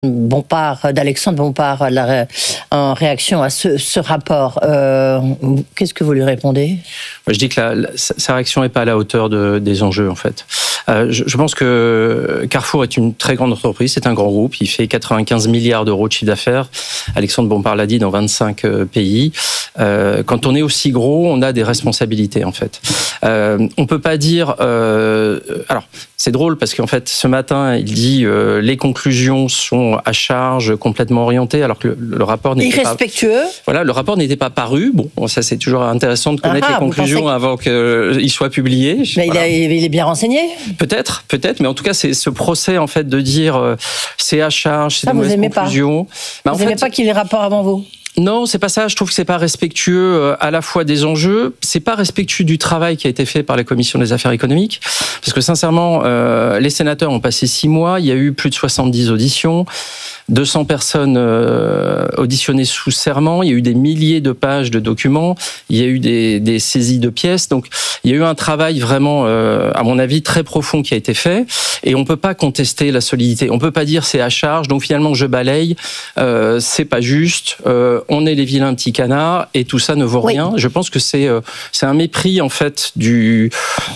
d'Alexandre Bompard en réaction à ce rapport. Qu'est-ce que vous lui répondez ? Je dis que sa réaction n'est pas à la hauteur des enjeux, en fait. Je pense que Carrefour est une très grande entreprise, c'est un grand groupe, il fait 95 milliards d'euros de chiffre d'affaires. Alexandre Bompard l'a dit, dans 25 pays. Quand on est aussi gros, on a des responsabilités, en fait. On peut pas dire... alors, c'est drôle parce qu'en fait, ce matin, il dit les conclusions sont à charge, complètement orientées, alors que le rapport n'était pas... Irrespectueux. Voilà, le rapport n'était pas paru. Bon, ça c'est toujours intéressant de connaître les conclusions avant qu'il soit publié. Mais voilà. Il est bien renseigné. Peut-être, mais en tout cas, c'est ce procès en fait de dire c'est à charge, c'est des mauvaises conclusions. Vous n'aimez pas qu'il ait rapport avant vous ? Non, c'est pas ça. Je trouve que c'est pas respectueux à la fois des enjeux, c'est pas respectueux du travail qui a été fait par la Commission des affaires économiques, parce que sincèrement, les sénateurs ont passé 6 mois, il y a eu plus de 70 auditions, 200 personnes auditionnées sous serment, il y a eu des milliers de pages de documents, il y a eu des saisies de pièces, donc il y a eu un travail vraiment, à mon avis, très profond qui a été fait, et on peut pas contester la solidité, on peut pas dire c'est à charge, donc finalement je balaye, c'est pas juste. On est les vilains petits canards et tout ça ne vaut rien. Je pense que c'est un mépris en fait du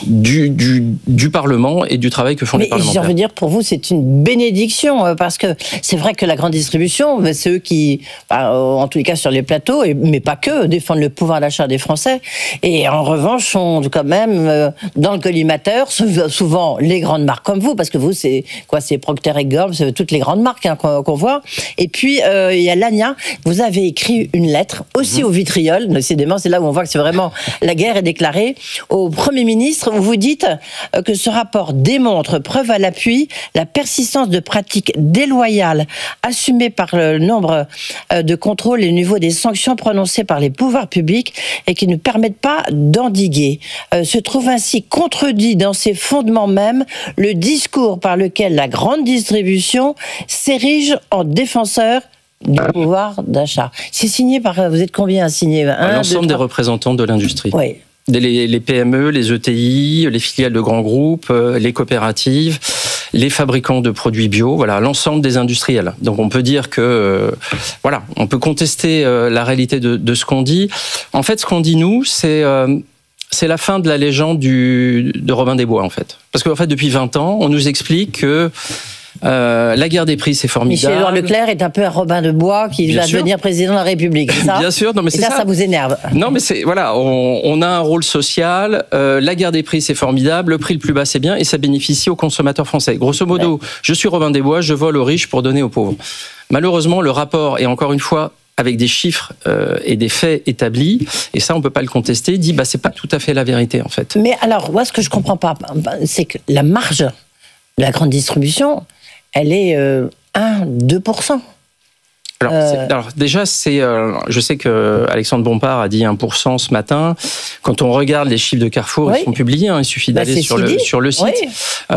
Parlement et du travail que font les parlementaires. J'ai envie de dire, pour vous, c'est une bénédiction parce que c'est vrai que la grande distribution, c'est eux qui, en tous les cas sur les plateaux, mais pas que, défendent le pouvoir d'achat des Français. Et en revanche, sont quand même dans le collimateur souvent les grandes marques comme vous, parce que vous, c'est Procter & Gamble, c'est toutes les grandes marques qu'on voit. Et puis il y a Lania. Vous avez écrit une lettre aussi au vitriol, décidément, c'est là où on voit que c'est vraiment la guerre est déclarée, au Premier ministre, où vous dites que ce rapport démontre, preuve à l'appui, la persistance de pratiques déloyales assumées par le nombre de contrôles et le niveau des sanctions prononcées par les pouvoirs publics et qui ne permettent pas d'endiguer. Se trouve ainsi contredit dans ses fondements mêmes le discours par lequel la grande distribution s'érige en défenseur du pouvoir d'achat. C'est signé par... Vous êtes combien à signer ? L'ensemble des représentants de l'industrie. Oui. Les PME, les ETI, les filiales de grands groupes, les coopératives, les fabricants de produits bio, voilà, l'ensemble des industriels. Donc on peut dire que, on peut contester la réalité de ce qu'on dit. En fait, ce qu'on dit nous, c'est la fin de la légende de Robin des Bois, en fait. Parce qu'en fait, depuis 20 ans, on nous explique que la guerre des prix, c'est formidable. Michel-Édouard Leclerc est un peu un Robin de Bois qui va devenir président de la République, c'est ça ? Bien sûr, non mais c'est ça. Ça vous énerve. Non mais c'est on a un rôle social. La guerre des prix, c'est formidable. Le prix le plus bas, c'est bien, et ça bénéficie aux consommateurs français. Grosso modo, je suis Robin des Bois, je vole aux riches pour donner aux pauvres. Malheureusement, le rapport est encore une fois avec des chiffres et des faits établis, et ça on peut pas le contester. Dit c'est pas tout à fait la vérité en fait. Mais alors, moi ce que je comprends pas, c'est que la marge de la grande distribution, elle est 1-2%. Alors déjà, je sais que Alexandre Bompard a dit 1% ce matin. Quand on regarde les chiffres de Carrefour, ils sont publiés. Il suffit d'aller sur le site. Oui.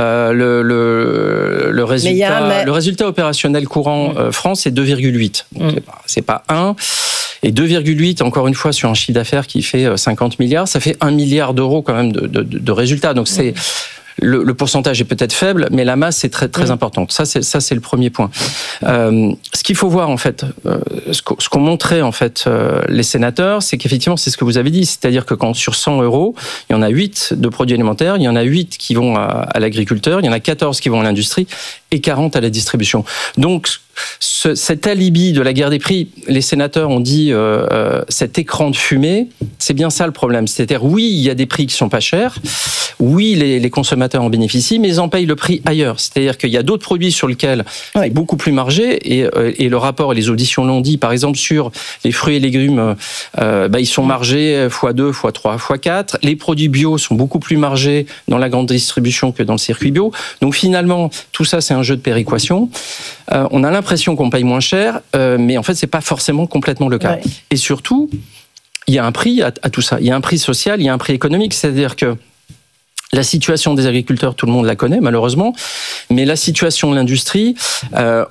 Le résultat opérationnel courant France est 2,8. Donc c'est pas 1. Et 2,8, encore une fois, sur un chiffre d'affaires qui fait 50 milliards, ça fait 1 milliard d'euros quand même de résultats. Donc c'est... Le pourcentage est peut-être faible, mais la masse est très très importante. Ça c'est le premier point. Ce qu'il faut voir en fait, ce qu'ont montré en fait les sénateurs, c'est qu'effectivement c'est ce que vous avez dit, c'est-à-dire que quand sur 100 €, il y en a 8 de produits alimentaires, il y en a 8 qui vont à l'agriculteur, il y en a 14 qui vont à l'industrie et 40 à la distribution. Donc cet alibi de la guerre des prix, les sénateurs ont dit cet écran de fumée, c'est bien ça le problème. C'est-à-dire oui, il y a des prix qui sont pas chers, oui les consommateurs en bénéficient, mais ils en payent le prix ailleurs. C'est-à-dire qu'il y a d'autres produits sur lesquels c'est beaucoup plus margé, et le rapport et les auditions l'ont dit, par exemple sur les fruits et légumes, ils sont margés x2, x3, x4. Les produits bio sont beaucoup plus margés dans la grande distribution que dans le circuit bio. Donc finalement, tout ça c'est un jeu de péréquation. On a l'impression qu'on paye moins cher, mais en fait c'est pas forcément complètement le cas. Ouais. Et surtout, il y a un prix à tout ça. Il y a un prix social, il y a un prix économique. C'est-à-dire que la situation des agriculteurs, tout le monde la connaît malheureusement, mais la situation de l'industrie,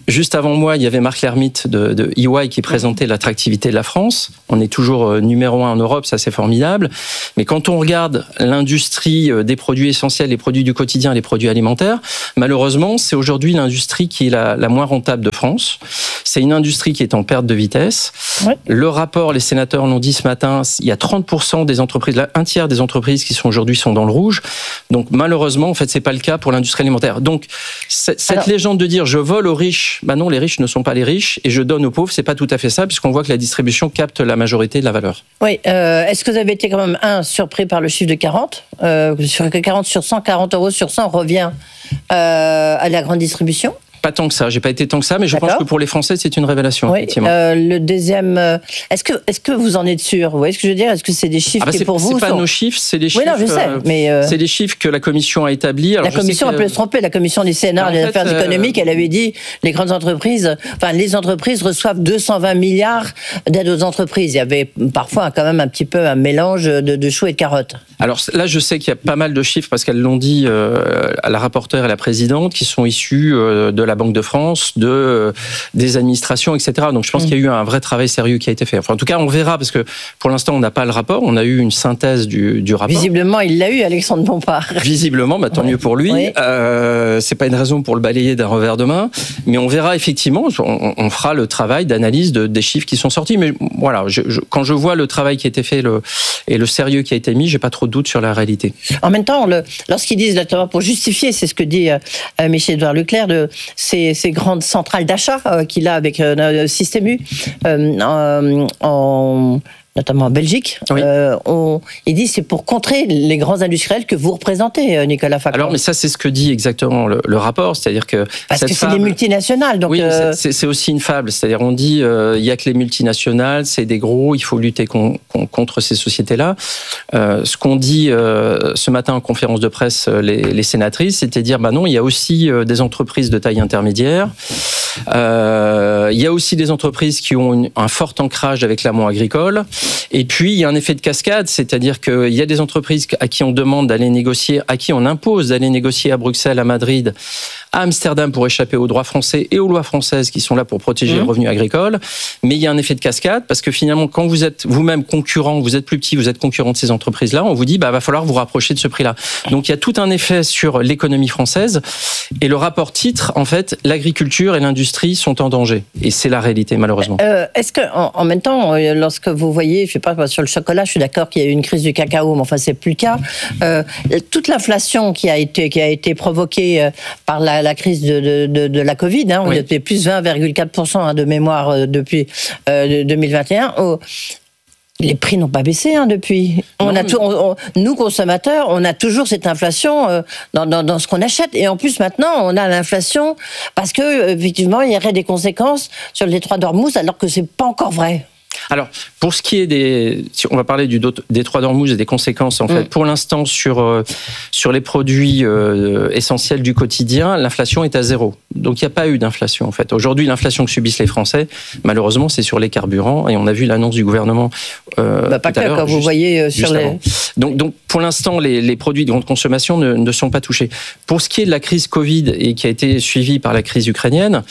Juste avant moi, il y avait Marc Lermite de EY qui présentait l'attractivité de la France. On est toujours numéro 1 en Europe, ça c'est formidable. Mais quand on regarde l'industrie des produits essentiels, les produits du quotidien, les produits alimentaires, malheureusement, c'est aujourd'hui l'industrie qui est la moins rentable de France. C'est une industrie qui est en perte de vitesse. Ouais. Le rapport, les sénateurs l'ont dit ce matin, il y a 30% des entreprises, un tiers des entreprises qui sont aujourd'hui sont dans le rouge. Donc malheureusement, en fait, c'est pas le cas pour l'industrie alimentaire. Donc cette légende de dire je vole aux riches, ben non, les riches ne sont pas les riches et je donne aux pauvres, c'est pas tout à fait ça, puisqu'on voit que la distribution capte la majorité de la valeur. Oui, est-ce que vous avez été quand même, surpris par le chiffre de 40 sur 40 sur 100, 40 euros sur 100 revient à la grande distribution? Pas tant que ça, j'ai pas été tant que ça, mais je pense que pour les Français, c'est une révélation. Oui. Le deuxième, est-ce que vous en êtes sûr? Vous voyez ce que je veux dire? Est-ce que c'est des chiffres qui pour vous c'est pas nos chiffres, c'est les chiffres. Oui, non, je sais, mais c'est les chiffres que la Commission a établis. Alors, la Commission a pu se tromper. La Commission des Sénats des Affaires économiques, elle avait dit les grandes entreprises, les entreprises reçoivent 220 milliards d'aides aux entreprises. Il y avait parfois quand même un petit peu un mélange de choux et de carottes. Alors là, je sais qu'il y a pas mal de chiffres parce qu'elles l'ont dit à la rapporteure et la présidente, qui sont issus de la Banque de France, des administrations, etc. Donc je pense qu'il y a eu un vrai travail sérieux qui a été fait. Enfin, en tout cas, on verra, parce que pour l'instant, on n'a pas le rapport. On a eu une synthèse du rapport. Visiblement, il l'a eu, Alexandre Bompard. Visiblement, tant mieux pour lui. Oui. C'est pas une raison pour le balayer d'un revers de main. Mais on verra effectivement, on fera le travail d'analyse des chiffres qui sont sortis. Mais voilà, quand je vois le travail qui a été fait et le sérieux qui a été mis, j'ai pas trop de doute sur la réalité. En même temps, lorsqu'ils disent, notamment pour justifier, c'est ce que dit Michel-Édouard Leclerc, de ces grandes centrales d'achat qu'il a avec Système U, notamment en Belgique, oui. Il dit c'est pour contrer les grands industriels que vous représentez, Nicolas Facon. Alors, mais ça, c'est ce que dit exactement le rapport, c'est-à-dire que... Parce que c'est des multinationales, donc... Oui, c'est aussi une fable, c'est-à-dire on dit, il y a que les multinationales, c'est des gros, il faut lutter contre ces sociétés-là. Ce qu'on dit ce matin en conférence de presse, les sénatrices, c'était dire, non, il y a aussi des entreprises de taille intermédiaire, il y a aussi des entreprises qui ont un fort ancrage avec l'amont agricole. Et puis, il y a un effet de cascade, c'est-à-dire qu'il y a des entreprises à qui on demande d'aller négocier, à qui on impose d'aller négocier à Bruxelles, à Madrid, à Amsterdam pour échapper aux droits français et aux lois françaises qui sont là pour protéger le revenu agricole. Mais il y a un effet de cascade parce que finalement, quand vous êtes vous-même concurrent, vous êtes plus petit, vous êtes concurrent de ces entreprises-là, on vous dit, va falloir vous rapprocher de ce prix-là. Donc, il y a tout un effet sur l'économie française et le rapport titre, en fait, l'agriculture et l'industrie sont en danger. Et c'est la réalité, malheureusement. Est-ce que, en même temps, lorsque vous voyez, je sais pas, sur le chocolat, je suis d'accord qu'il y a eu une crise du cacao, mais enfin, c'est plus le cas. Toute l'inflation qui a été provoquée par la crise de la Covid, on était plus 20,4% de mémoire depuis 2021. Les prix n'ont pas baissé depuis. Nous, consommateurs, on a toujours cette inflation dans ce qu'on achète. Et en plus, maintenant, on a l'inflation parce que, effectivement, il y aurait des conséquences sur le détroit d'Ormuz, alors que c'est pas encore vrai. Alors, pour ce qui est on va parler du détroit d'Ormuz et des conséquences, en fait, pour l'instant, sur les produits essentiels du quotidien, l'inflation est à 0. Donc, il n'y a pas eu d'inflation, en fait. Aujourd'hui, l'inflation que subissent les Français, malheureusement, c'est sur les carburants, et on a vu l'annonce du gouvernement pas que, quand vous voyez sur les... Donc, pour l'instant, les produits de grande consommation ne sont pas touchés. Pour ce qui est de la crise Covid, et qui a été suivie par la crise ukrainienne,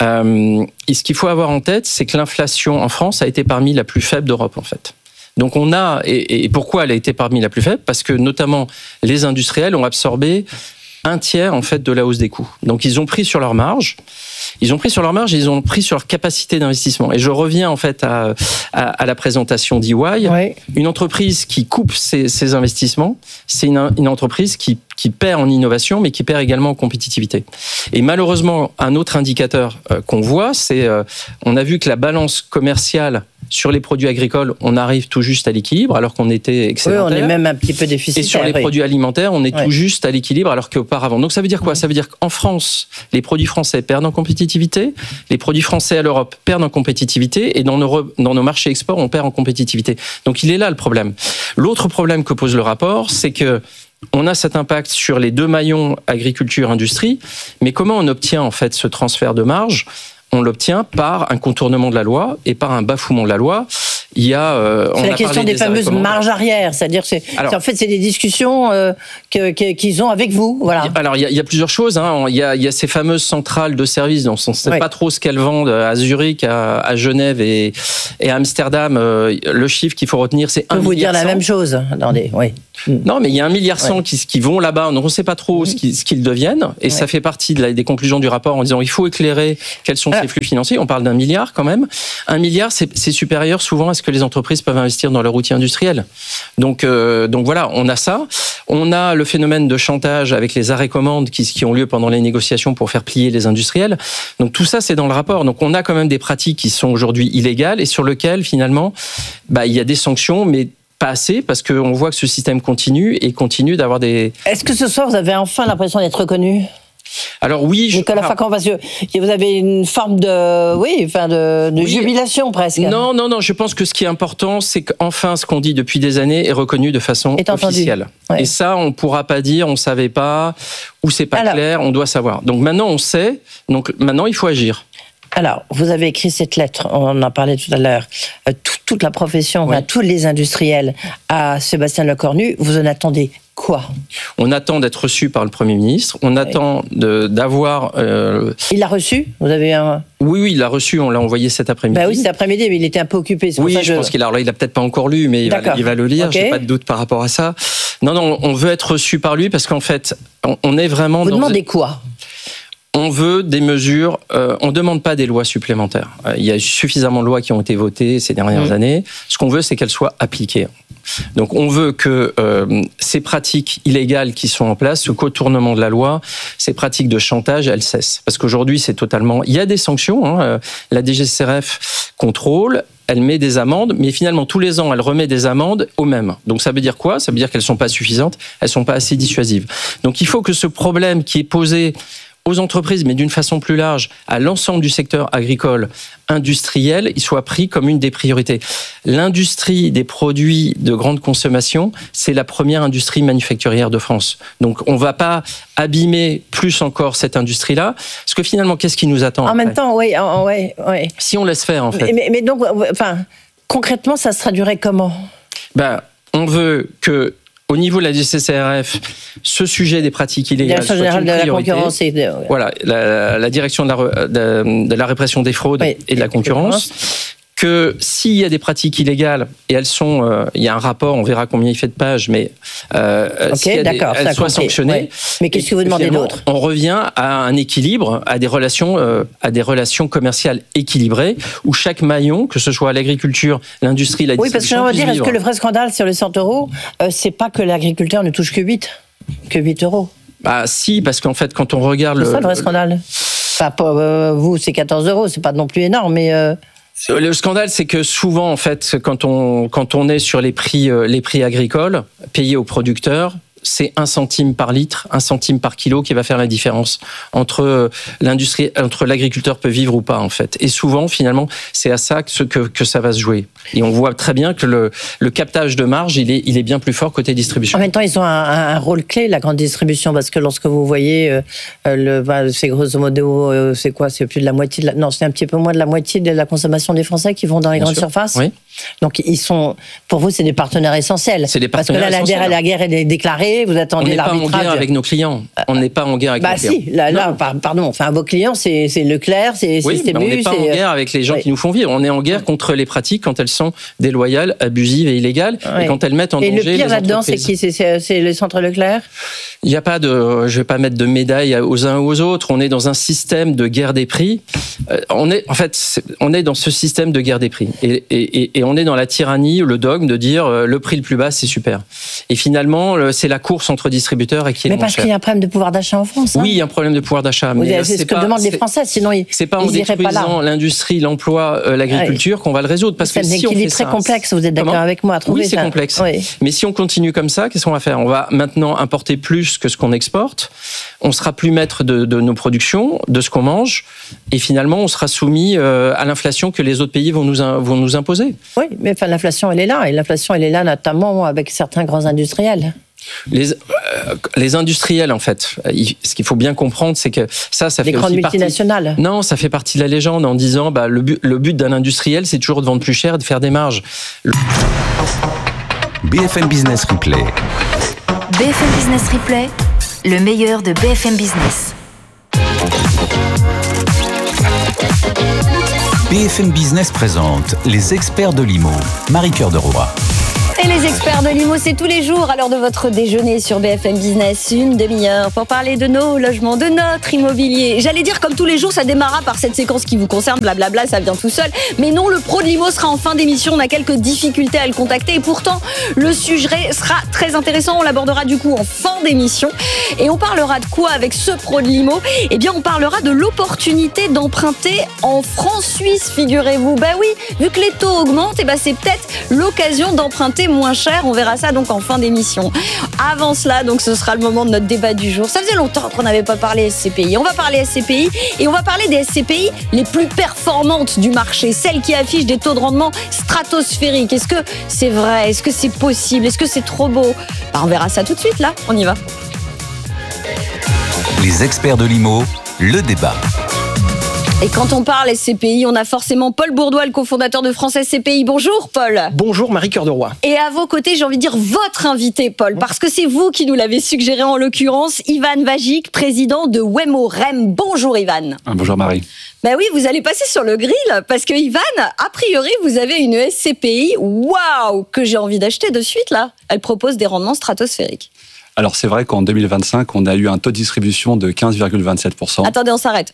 et ce qu'il faut avoir en tête, c'est que l'inflation en France a été parmi la plus faible d'Europe, en fait. Donc on a, et pourquoi elle a été parmi la plus faible? Parce que notamment les industriels ont absorbé un tiers en fait de la hausse des coûts. Donc ils ont pris sur leur marge. Ils ont pris sur leur marge et ils ont pris sur leur capacité d'investissement. Et je reviens en fait à la présentation d'EY. Oui. Une entreprise qui coupe ses investissements, c'est une entreprise qui perd en innovation, mais qui perd également en compétitivité. Et malheureusement, un autre indicateur qu'on voit, c'est on a vu que la balance commerciale sur les produits agricoles, on arrive tout juste à l'équilibre, alors qu'on était excédentaire. Oui, on est même un petit peu déficitaire. Et sur les produits alimentaires, on est tout juste à l'équilibre, alors qu'auparavant. Donc ça veut dire quoi? Ça veut dire qu'en France, les produits français perdent en compétitivité, les produits français à l'Europe perdent en compétitivité, et dans nos marchés export, on perd en compétitivité. Donc il est là le problème. L'autre problème que pose le rapport, c'est que on a cet impact sur les deux maillons agriculture-industrie, mais comment on obtient en fait ce transfert de marge? On l'obtient par un contournement de la loi et par un bafouement de la loi. il y a... c'est la question des fameuses marges arrière, c'est-à-dire en fait c'est des discussions qu'ils ont avec vous. Voilà. Alors il y a plusieurs choses. Hein. Il y a ces fameuses centrales de services dont on ne sait pas trop ce qu'elles vendent à Zurich, à Genève et à Amsterdam. Le chiffre qu'il faut retenir, c'est 1 milliard. Je peux vous dire la même chose. Non, mais il y a 1,1 milliard qui vont là-bas. Donc on ne sait pas trop ce qu'ils deviennent. Et ça fait partie des conclusions du rapport en disant il faut éclairer quels sont ces flux financiers. On parle d'1 milliard quand même. 1 milliard, c'est supérieur souvent à ce que les entreprises peuvent investir dans leur outil industriel. Donc voilà, on a ça. On a le phénomène de chantage avec les arrêts commandes qui ont lieu pendant les négociations pour faire plier les industriels. Donc tout ça, c'est dans le rapport. Donc on a quand même des pratiques qui sont aujourd'hui illégales et sur lesquelles finalement, il y a des sanctions, mais pas assez, parce qu'on voit que ce système continue d'avoir des... Est-ce que ce soir, vous avez enfin l'impression d'être reconnu ? Alors oui, Nicolas Facon, parce que vous avez une forme de jubilation presque. Non, je pense que ce qui est important, c'est qu'enfin ce qu'on dit depuis des années est reconnu de façon officielle. Et ça, on ne pourra pas dire, on ne savait pas, ou c'est pas clair, on doit savoir. Donc maintenant, on sait, donc maintenant, il faut agir. Alors, vous avez écrit cette lettre, on en parlait tout à l'heure, toute la profession, tous les industriels, à Sébastien Lecornu, vous en attendez quoi ? On attend d'être reçu par le Premier ministre, on attend d'avoir... Il l'a reçu ? Vous avez un... Oui, il l'a reçu, on l'a envoyé cet après-midi. Oui, cet après-midi, mais il était un peu occupé. Oui, je pense qu'il a peut-être pas encore lu, mais il va le lire, j'ai pas de doute par rapport à ça. Non, on veut être reçu par lui, parce qu'en fait, on est vraiment... Vous demandez quoi ? On veut des mesures, on ne demande pas des lois supplémentaires. Il y a suffisamment de lois qui ont été votées ces dernières années. Ce qu'on veut, c'est qu'elles soient appliquées. Donc on veut que ces pratiques illégales qui sont en place, ce contournement de la loi, ces pratiques de chantage, elles cessent. Parce qu'aujourd'hui, c'est totalement... Il y a des sanctions, la DGCCRF contrôle, elle met des amendes, mais finalement, tous les ans, elle remet des amendes aux mêmes. Donc ça veut dire quoi ? Ça veut dire qu'elles ne sont pas suffisantes, elles ne sont pas assez dissuasives. Donc il faut que ce problème qui est posé aux entreprises, mais d'une façon plus large, à l'ensemble du secteur agricole, industriel, il soit pris comme une des priorités. L'industrie des produits de grande consommation, c'est la première industrie manufacturière de France. Donc on ne va pas abîmer plus encore cette industrie-là, parce que finalement, qu'est-ce qui nous attend ? En même temps, oui. Si on laisse faire, en fait. Mais donc, concrètement, ça se traduirait comment ? On veut que... Au niveau de la DGCCRF, ce sujet des pratiques illégales soit une priorité. De la concurrence et voilà, la direction de la répression des fraudes et de la concurrence. Que s'il y a des pratiques illégales, et elles sont... il y a un rapport, on verra combien il fait de pages, mais elles soient sanctionnées. Mais qu'est-ce que vous demandez d'autre ? On revient à un équilibre, à des relations commerciales équilibrées, où chaque maillon, que ce soit l'agriculture, l'industrie, la distribution... Oui, parce que on va dire, est-ce que le vrai scandale sur les 100 €, c'est pas que l'agriculteur ne touche que 8 €? Si, parce qu'en fait, quand on regarde... C'est ça le vrai scandale. Vous, c'est 14 €, c'est pas non plus énorme, mais... Le scandale, c'est que souvent, en fait, quand on est sur les prix agricoles payés aux producteurs, c'est 1 centime par litre, 1 centime par kilo qui va faire la différence entre l'agriculteur peut vivre ou pas, en fait. Et souvent, finalement, c'est à ça que ça va se jouer. Et on voit très bien que le captage de marge, il est bien plus fort côté distribution. En même temps, ils ont un rôle clé, la grande distribution, parce que lorsque vous voyez, c'est grosso modo, c'est quoi ? C'est plus de la moitié c'est un petit peu moins de la moitié de la consommation des Français qui vont dans les grandes surfaces. Oui. Donc, pour vous, c'est des partenaires essentiels. C'est des partenaires essentiels. Parce que là, la guerre est déclarée, vous attendez l'arbitrage. On n'est pas en guerre avec nos clients. On n'est pas en guerre avec nos clients. Pardon. Enfin, vos clients, c'est Leclerc, c'est Systémus. On n'est pas en guerre avec les gens qui nous font vivre. On est en guerre contre les pratiques quand elles sont déloyales, abusives et illégales, et quand elles mettent en danger les entreprises. Et le pire là-dedans, c'est qui ? C'est le centre Leclerc ? Il n'y a pas de... Je ne vais pas mettre de médailles aux uns ou aux autres. On est dans un système de guerre des prix. On est dans ce système de guerre des prix. Et on est dans la tyrannie, le dogme de dire le prix le plus bas, c'est super. Et finalement, c'est la course entre distributeurs et qui est le moins cher. Mais parce qu'il y a un problème de pouvoir d'achat en France. Oui, il y a un problème de pouvoir d'achat. C'est ce que demandent les Français, sinon ils c'est pas en détruisant l'industrie, l'emploi, l'agriculture qu'on va le résoudre. Parce que si on fait très complexe, vous êtes d'accord avec moi à trouver ça ? Oui, c'est complexe. Oui. Mais si on continue comme ça, qu'est-ce qu'on va faire ? On va maintenant importer plus que ce qu'on exporte. On sera plus maître de nos productions, de ce qu'on mange, et finalement, on sera soumis à l'inflation que les autres pays vont nous imposer. Oui, mais l'inflation, elle est là. Et l'inflation, elle est là notamment avec certains grands industriels. Les industriels, en fait, ce qu'il faut bien comprendre, c'est que ça fait les grandes multinationales. Non, ça fait partie de la légende en disant le but d'un industriel, c'est toujours de vendre plus cher et de faire des marges. BFM Business Replay. BFM Business Replay, le meilleur de BFM Business. BFM Business présente les experts de l'IMO. Marie-Cœur de Roy. Et les experts de l'IMO, c'est tous les jours à l'heure de votre déjeuner sur BFM Business, une demi-heure pour parler de nos logements, de notre immobilier. J'allais dire comme tous les jours, ça démarra par cette séquence qui vous concerne, blablabla, ça vient tout seul. Mais non, le pro de l'IMO sera en fin d'émission, on a quelques difficultés à le contacter et pourtant, le sujet sera très intéressant, on l'abordera du coup en fin d'émission. Et on parlera de quoi avec ce pro de l'IMO ? Eh bien, on parlera de l'opportunité d'emprunter en francs suisses, figurez-vous. Bah oui, vu que les taux augmentent, c'est peut-être l'occasion d'emprunter moins cher. On verra ça donc en fin d'émission. Avant cela, donc ce sera le moment de notre débat du jour. Ça faisait longtemps qu'on n'avait pas parlé SCPI. On va parler SCPI et on va parler des SCPI les plus performantes du marché, celles qui affichent des taux de rendement stratosphériques. Est-ce que c'est vrai ? Est-ce que c'est possible ? Est-ce que c'est trop beau ? On verra ça tout de suite là. On y va. Les experts de l'IMO, le débat. Et quand on parle SCPI, on a forcément Paul Bourdois, le cofondateur de France SCPI. Bonjour Paul. Bonjour Marie-Cœur de Roy. Et à vos côtés, j'ai envie de dire votre invité Paul, parce que c'est vous qui nous l'avez suggéré en l'occurrence, Ivan Vagic, président de Wemo REM. Bonjour Ivan. Bonjour Marie. Ben oui, vous allez passer sur le grill, parce que Ivan, a priori, vous avez une SCPI, waouh, que j'ai envie d'acheter de suite là. Elle propose des rendements stratosphériques. Alors c'est vrai qu'en 2025, on a eu un taux de distribution de 15,27%. Attendez, on s'arrête.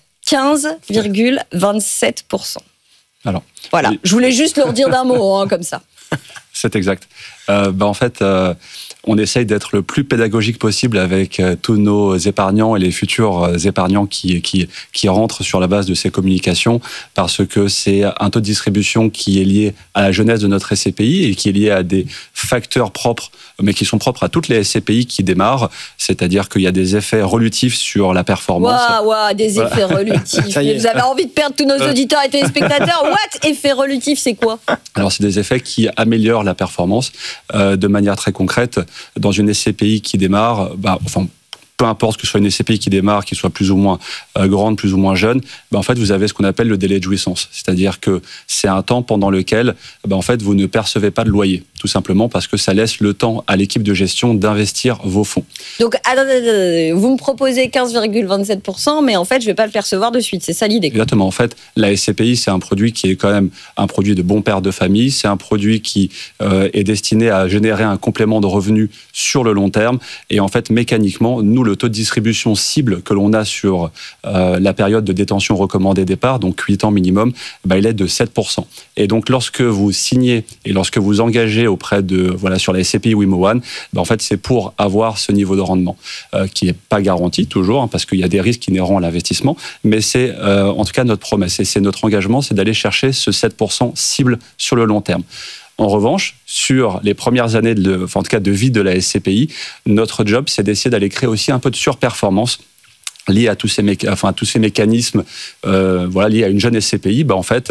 15,27%. Alors, voilà, je voulais juste le redire d'un mot, comme ça. C'est exact. En fait, on essaye d'être le plus pédagogique possible avec tous nos épargnants et les futurs épargnants qui rentrent sur la base de ces communications, parce que c'est un taux de distribution qui est lié à la jeunesse de notre SCPI et qui est lié à des facteurs propres, mais qui sont propres à toutes les SCPI qui démarrent, c'est-à-dire qu'il y a des effets relutifs sur la performance. Waouh, des effets relutifs. Vous avez envie de perdre tous nos auditeurs et téléspectateurs. What ? Effet relutif, c'est quoi ? Alors, c'est des effets qui améliorent la performance de manière très concrète. Dans une SCPI qui démarre, peu importe que ce soit une SCPI qui démarre, qui soit plus ou moins grande, plus ou moins jeune, en fait, vous avez ce qu'on appelle le délai de jouissance. C'est-à-dire que c'est un temps pendant lequel, en fait, vous ne percevez pas de loyer. Tout simplement parce que ça laisse le temps à l'équipe de gestion d'investir vos fonds. Donc, vous me proposez 15,27%, mais en fait, je ne vais pas le percevoir de suite. C'est ça l'idée. Exactement. En fait, la SCPI, c'est un produit qui est quand même un produit de bon père de famille. C'est un produit qui est destiné à générer un complément de revenus sur le long terme. Et en fait, mécaniquement, nous, le taux de distribution cible que l'on a sur la période de détention recommandée départ, donc 8 ans minimum, il est de 7%. Et donc, lorsque vous signez et lorsque vous engagez auprès de, sur la SCPI Wemo One, en fait, c'est pour avoir ce niveau de rendement qui n'est pas garanti toujours, parce qu'il y a des risques inhérents à l'investissement, mais c'est en tout cas notre promesse et c'est notre engagement, c'est d'aller chercher ce 7% cible sur le long terme. En revanche, sur les premières années de vie de la SCPI, notre job, c'est d'essayer d'aller créer aussi un peu de surperformance lié à tous ces mécanismes liés à une jeune SCPI,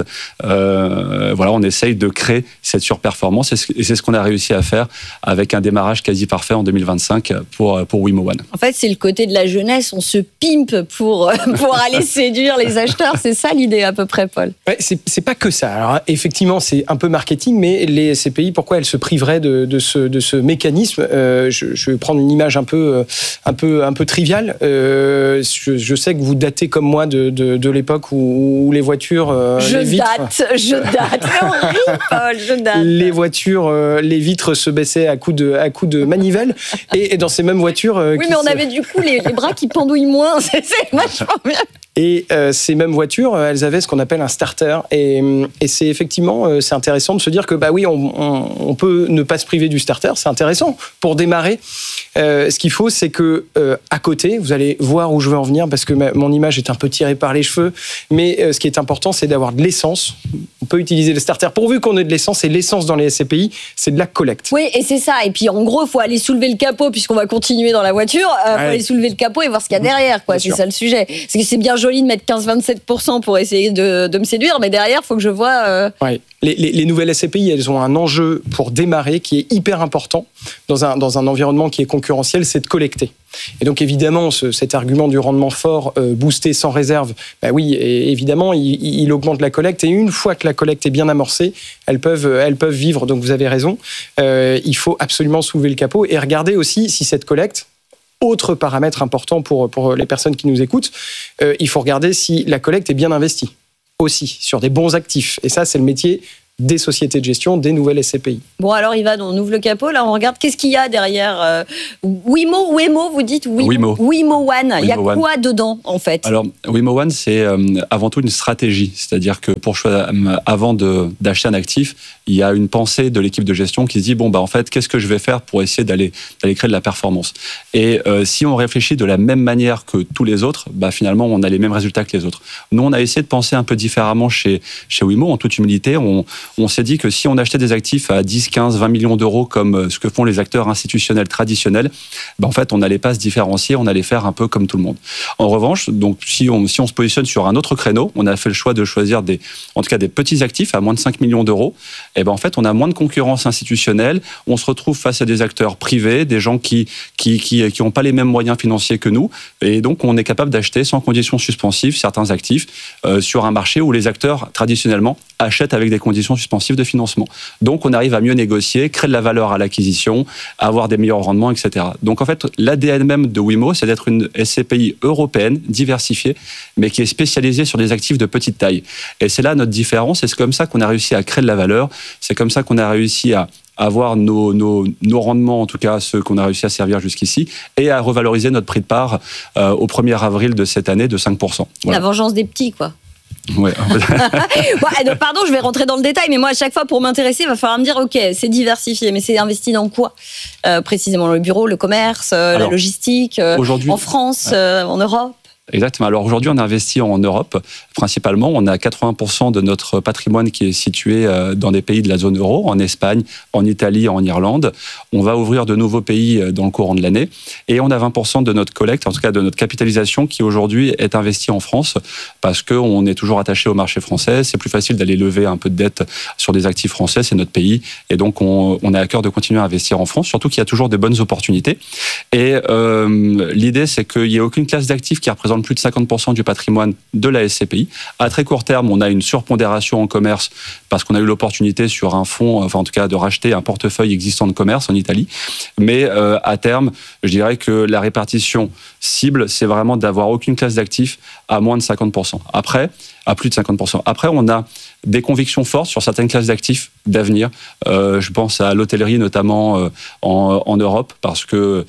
on essaye de créer cette surperformance et c'est ce qu'on a réussi à faire avec un démarrage quasi parfait en 2025 pour Wemo One. En fait, c'est le côté de la jeunesse, on se pimpe pour aller séduire les acheteurs, c'est ça l'idée à peu près, Paul. Ouais, c'est pas que ça. Alors effectivement, c'est un peu marketing, mais les SCPI, pourquoi elles se priveraient de ce mécanisme ? Je vais prendre une image un peu triviale. Je sais que vous datez comme moi de l'époque où les voitures, je date. Les voitures, les vitres se baissaient à coups de manivelle, et dans ces mêmes voitures. Oui, mais on avait du coup les bras qui pendouillent moins. C'est vachement bien. Et ces mêmes voitures, elles avaient ce qu'on appelle un starter. Et c'est effectivement, c'est intéressant de se dire que on peut ne pas se priver du starter. C'est intéressant pour démarrer. Ce qu'il faut, c'est que à côté, vous allez voir où je veux en venir, parce que mon image est un peu tirée par les cheveux. Mais ce qui est important, c'est d'avoir de l'essence. On peut utiliser le starter pourvu qu'on ait de l'essence. Et l'essence dans les SCPI, c'est de la collecte. Oui, et c'est ça. Et puis en gros, il faut aller soulever le capot, puisqu'on va continuer dans la voiture. Il faut aller soulever le capot et voir ce qu'il y a derrière. C'est ça le sujet. C'est bien joli joli de mettre 15-27% pour essayer de me séduire, mais derrière, il faut que je vois... Ouais. Les nouvelles SCPI, elles ont un enjeu pour démarrer qui est hyper important dans un environnement qui est concurrentiel, c'est de collecter. Et donc évidemment, cet argument du rendement fort, boosté sans réserve, bah oui, et évidemment, il augmente la collecte. Et une fois que la collecte est bien amorcée, elles peuvent vivre. Donc vous avez raison, il faut absolument soulever le capot et regarder aussi si cette collecte, autre paramètre important pour les personnes qui nous écoutent, il faut regarder si la collecte est bien investie aussi, sur des bons actifs. Et ça, c'est le métier des sociétés de gestion, des nouvelles SCPI. Bon, alors Yvan, on ouvre le capot, là on regarde qu'est-ce qu'il y a derrière Wimo, vous dites Wimo One. Il y a quoi dedans en fait? Alors Wimo One, c'est avant tout une stratégie, c'est-à-dire que avant d'acheter un actif, il y a une pensée de l'équipe de gestion qui se dit en fait, qu'est-ce que je vais faire pour essayer d'aller créer de la performance? Et si on réfléchit de la même manière que tous les autres, finalement on a les mêmes résultats que les autres. Nous, on a essayé de penser un peu différemment chez Wimo, en toute humilité. On s'est dit que si on achetait des actifs à 10, 15, 20 millions d'euros comme ce que font les acteurs institutionnels traditionnels, en fait, on n'allait pas se différencier, on allait faire un peu comme tout le monde. En revanche, donc, si on se positionne sur un autre créneau, on a fait le choix de choisir des petits actifs à moins de 5 millions d'euros. Et en fait, on a moins de concurrence institutionnelle, on se retrouve face à des acteurs privés, des gens qui n'ont pas les mêmes moyens financiers que nous, et donc on est capable d'acheter sans conditions suspensives certains actifs sur un marché où les acteurs traditionnellement achètent avec des conditions suspensives de financement. Donc on arrive à mieux négocier, créer de la valeur à l'acquisition, avoir des meilleurs rendements, etc. Donc en fait, l'ADN même de Wimo, c'est d'être une SCPI européenne, diversifiée, mais qui est spécialisée sur des actifs de petite taille. Et c'est là notre différence, et c'est comme ça qu'on a réussi à créer de la valeur, c'est comme ça qu'on a réussi à avoir nos rendements, en tout cas ceux qu'on a réussi à servir jusqu'ici, et à revaloriser notre prix de part au 1er avril de cette année de 5%. Voilà. La vengeance des petits, quoi. Ouais. Pardon, je vais rentrer dans le détail, mais moi, à chaque fois, pour m'intéresser, il va falloir me dire, ok, c'est diversifié, mais c'est investi dans quoi précisément? Le bureau, le commerce, la logistique, en France, en Europe? Exactement. Alors aujourd'hui, on investit en Europe, principalement. On a 80% de notre patrimoine qui est situé dans des pays de la zone euro, en Espagne, en Italie, en Irlande. On va ouvrir de nouveaux pays dans le courant de l'année. Et on a 20% de notre collecte, en tout cas de notre capitalisation, qui aujourd'hui est investie en France, parce qu'on est toujours attaché au marché français. C'est plus facile d'aller lever un peu de dette sur des actifs français, c'est notre pays. Et donc, on a à cœur de continuer à investir en France, surtout qu'il y a toujours de bonnes opportunités. Et l'idée, c'est qu'il n'y ait aucune classe d'actifs qui représente plus de 50% du patrimoine de la SCPI. À très court terme, on a une surpondération en commerce parce qu'on a eu l'opportunité sur un fonds, enfin en tout cas de racheter un portefeuille existant de commerce en Italie. Mais à terme, je dirais que la répartition cible, c'est vraiment d'avoir aucune classe d'actifs à moins de 50%. Après, à plus de 50%. Après, on a des convictions fortes sur certaines classes d'actifs d'avenir. Je pense à l'hôtellerie, notamment en Europe, parce que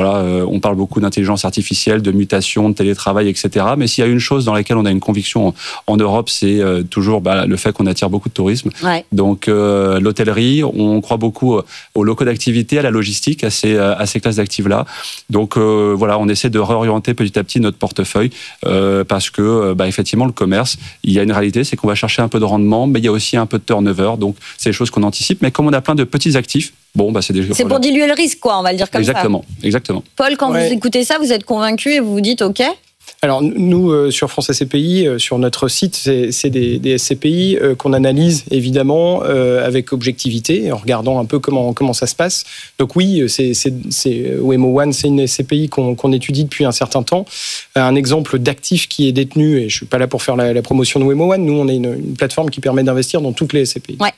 on parle beaucoup d'intelligence artificielle, de mutation, de télétravail, etc. Mais s'il y a une chose dans laquelle on a une conviction en Europe, c'est toujours le fait qu'on attire beaucoup de tourisme. Ouais. Donc l'hôtellerie, on croit beaucoup aux locaux d'activité, à la logistique, à ces classes d'actifs-là. Donc on essaie de réorienter petit à petit notre portefeuille parce que effectivement le commerce, il y a une réalité, c'est qu'on va chercher un peu de rendement, mais il y a aussi un peu de turnover. Donc, c'est des choses qu'on anticipe. Mais comme on a plein de petits actifs, c'est des... C'est pour diluer le risque, quoi, on va le dire comme ça. Exactement. Paul, quand vous écoutez ça, vous êtes convaincu et vous vous dites OK? Alors nous, sur France SCPI, sur notre site, c'est des SCPI qu'on analyse évidemment avec objectivité, en regardant un peu comment ça se passe. Donc oui, c'est Wimo One, c'est une SCPI qu'on étudie depuis un certain temps. Un exemple d'actif qui est détenu, et je suis pas là pour faire la promotion de Wimo One, nous on est une plateforme qui permet d'investir dans toutes les SCPI. Ouais.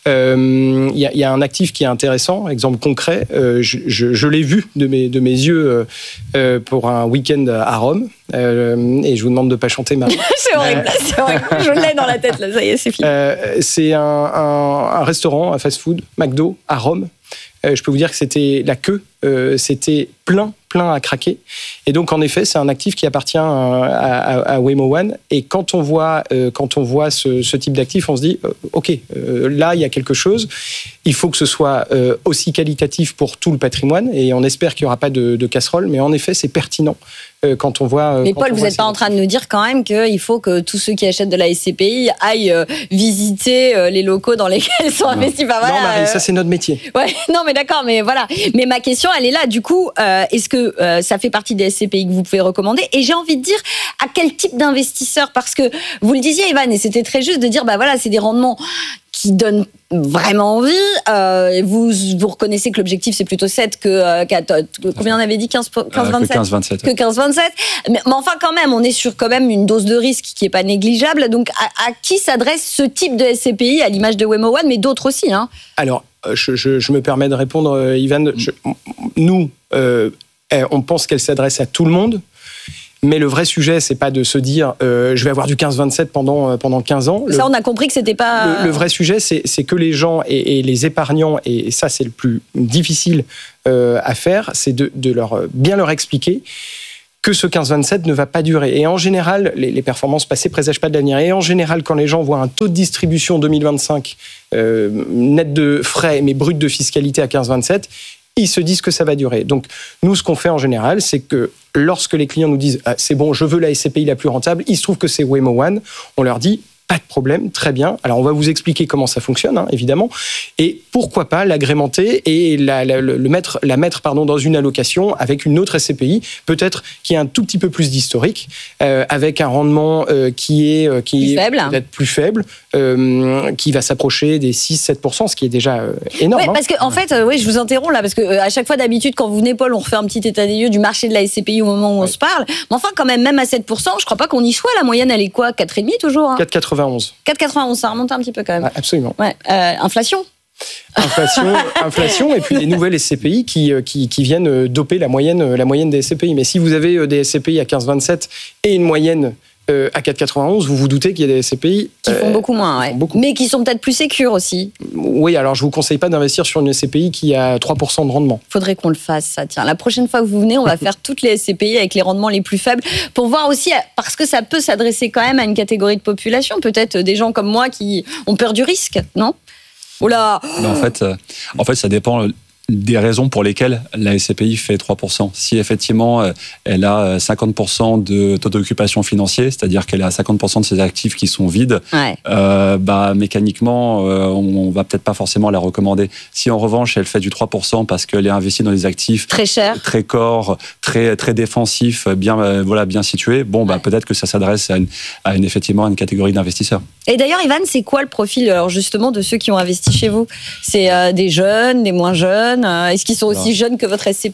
Y a un actif qui est intéressant, exemple concret, je l'ai vu de mes yeux pour un week-end à Rome. Et je vous demande de ne pas chanter, Marie. C'est horrible, je l'ai dans la tête, là, ça y est, c'est fini. C'est un restaurant, un fast-food, McDo, à Rome. Je peux vous dire que c'était la queue, c'était plein à craquer. Et donc, en effet, c'est un actif qui appartient à Wimo One. Et quand on voit ce type d'actif, on se dit, OK, là, il y a quelque chose. Il faut que ce soit aussi qualitatif pour tout le patrimoine. Et on espère qu'il n'y aura pas de casserole. Mais en effet, c'est pertinent quand on voit. Mais Paul, vous n'êtes pas en train de nous dire quand même qu'il faut que tous ceux qui achètent de la SCPI aillent visiter les locaux dans lesquels sont investis. Enfin, voilà, non, Marie, ça c'est notre métier. Ouais, non, mais d'accord, mais voilà. Mais ma question, elle est là. Du coup, est-ce que ça fait partie des SCPI que vous pouvez recommander ? Et j'ai envie de dire, à quel type d'investisseur ? Parce que vous le disiez, Ivan, et c'était très juste de dire, bah voilà, c'est des rendements qui donnent vraiment envie. Vous reconnaissez que l'objectif, c'est plutôt 7 que... combien on avait dit 15-27 Que 15-27. Mais enfin, quand même, on est sur quand même une dose de risque qui n'est pas négligeable. Donc, à qui s'adresse ce type de SCPI, à l'image de Wemo One, mais d'autres aussi, hein ? Alors, je me permets de répondre, Ivan. Nous, on pense qu'elle s'adresse à tout le monde. Mais le vrai sujet, c'est pas de se dire je vais avoir du 15-27 pendant 15 ans. Ça, on a compris que c'était pas... Le vrai sujet, c'est que les gens et les épargnants, et ça, c'est le plus difficile à faire, c'est de bien leur expliquer que ce 15-27 ne va pas durer. Et en général, les performances passées présagent pas de l'avenir. Et en général, quand les gens voient un taux de distribution 2025 net de frais, mais brut de fiscalité à 15-27, ils se disent que ça va durer. Donc, nous, ce qu'on fait en général, c'est que lorsque les clients nous disent « c'est bon, je veux la SCPI la plus rentable », il se trouve que c'est Wemo One, on leur dit « pas de problème, très bien ». Alors, on va vous expliquer comment ça fonctionne, évidemment, et pourquoi pas l'agrémenter et la mettre dans une allocation avec une autre SCPI, peut-être qui a un tout petit peu plus d'historique, avec un rendement qui est peut-être plus faible, qui va s'approcher des 6-7%, ce qui est déjà énorme. Oui, parce que en fait, je vous interromps là, parce que à chaque fois d'habitude, quand vous venez, Paul, on refait un petit état des lieux du marché de la SCPI au moment où on se parle. Mais enfin, quand même à 7%, je crois pas qu'on y soit. La moyenne, elle est quoi ? 4,5 toujours, hein ? 4,91. 4,91, ça remonte un petit peu quand même. Absolument. Ouais. Inflation, et puis les nouvelles SCPI qui viennent doper la moyenne des SCPI. Mais si vous avez des SCPI à 15,27 et une moyenne à 4,91, vous vous doutez qu'il y a des SCPI qui font beaucoup moins, ouais. Mais qui sont peut-être plus sécures aussi. Oui, alors je vous conseille pas d'investir sur une SCPI qui a 3% de rendement. Faudrait qu'on le fasse, ça. Tiens, la prochaine fois que vous venez, on va faire toutes les SCPI avec les rendements les plus faibles pour voir aussi, parce que ça peut s'adresser quand même à une catégorie de population, peut-être des gens comme moi qui ont peur du risque, non ? Oula. En fait, ça dépend des raisons pour lesquelles la SCPI fait 3%. Si effectivement elle a 50% de taux d'occupation financier, c'est-à-dire qu'elle a 50% de ses actifs qui sont vides, ouais. Mécaniquement, on va peut-être pas forcément la recommander. Si en revanche elle fait du 3% parce qu'elle est investie dans des actifs très chers, très corps, très défensifs, bien situés, peut-être que ça s'adresse à une catégorie d'investisseurs. Et d'ailleurs, Ivan, c'est quoi le profil alors justement de ceux qui ont investi chez vous ? C'est des jeunes, des moins jeunes ? Est-ce qu'ils sont aussi jeunes que votre SCPI ?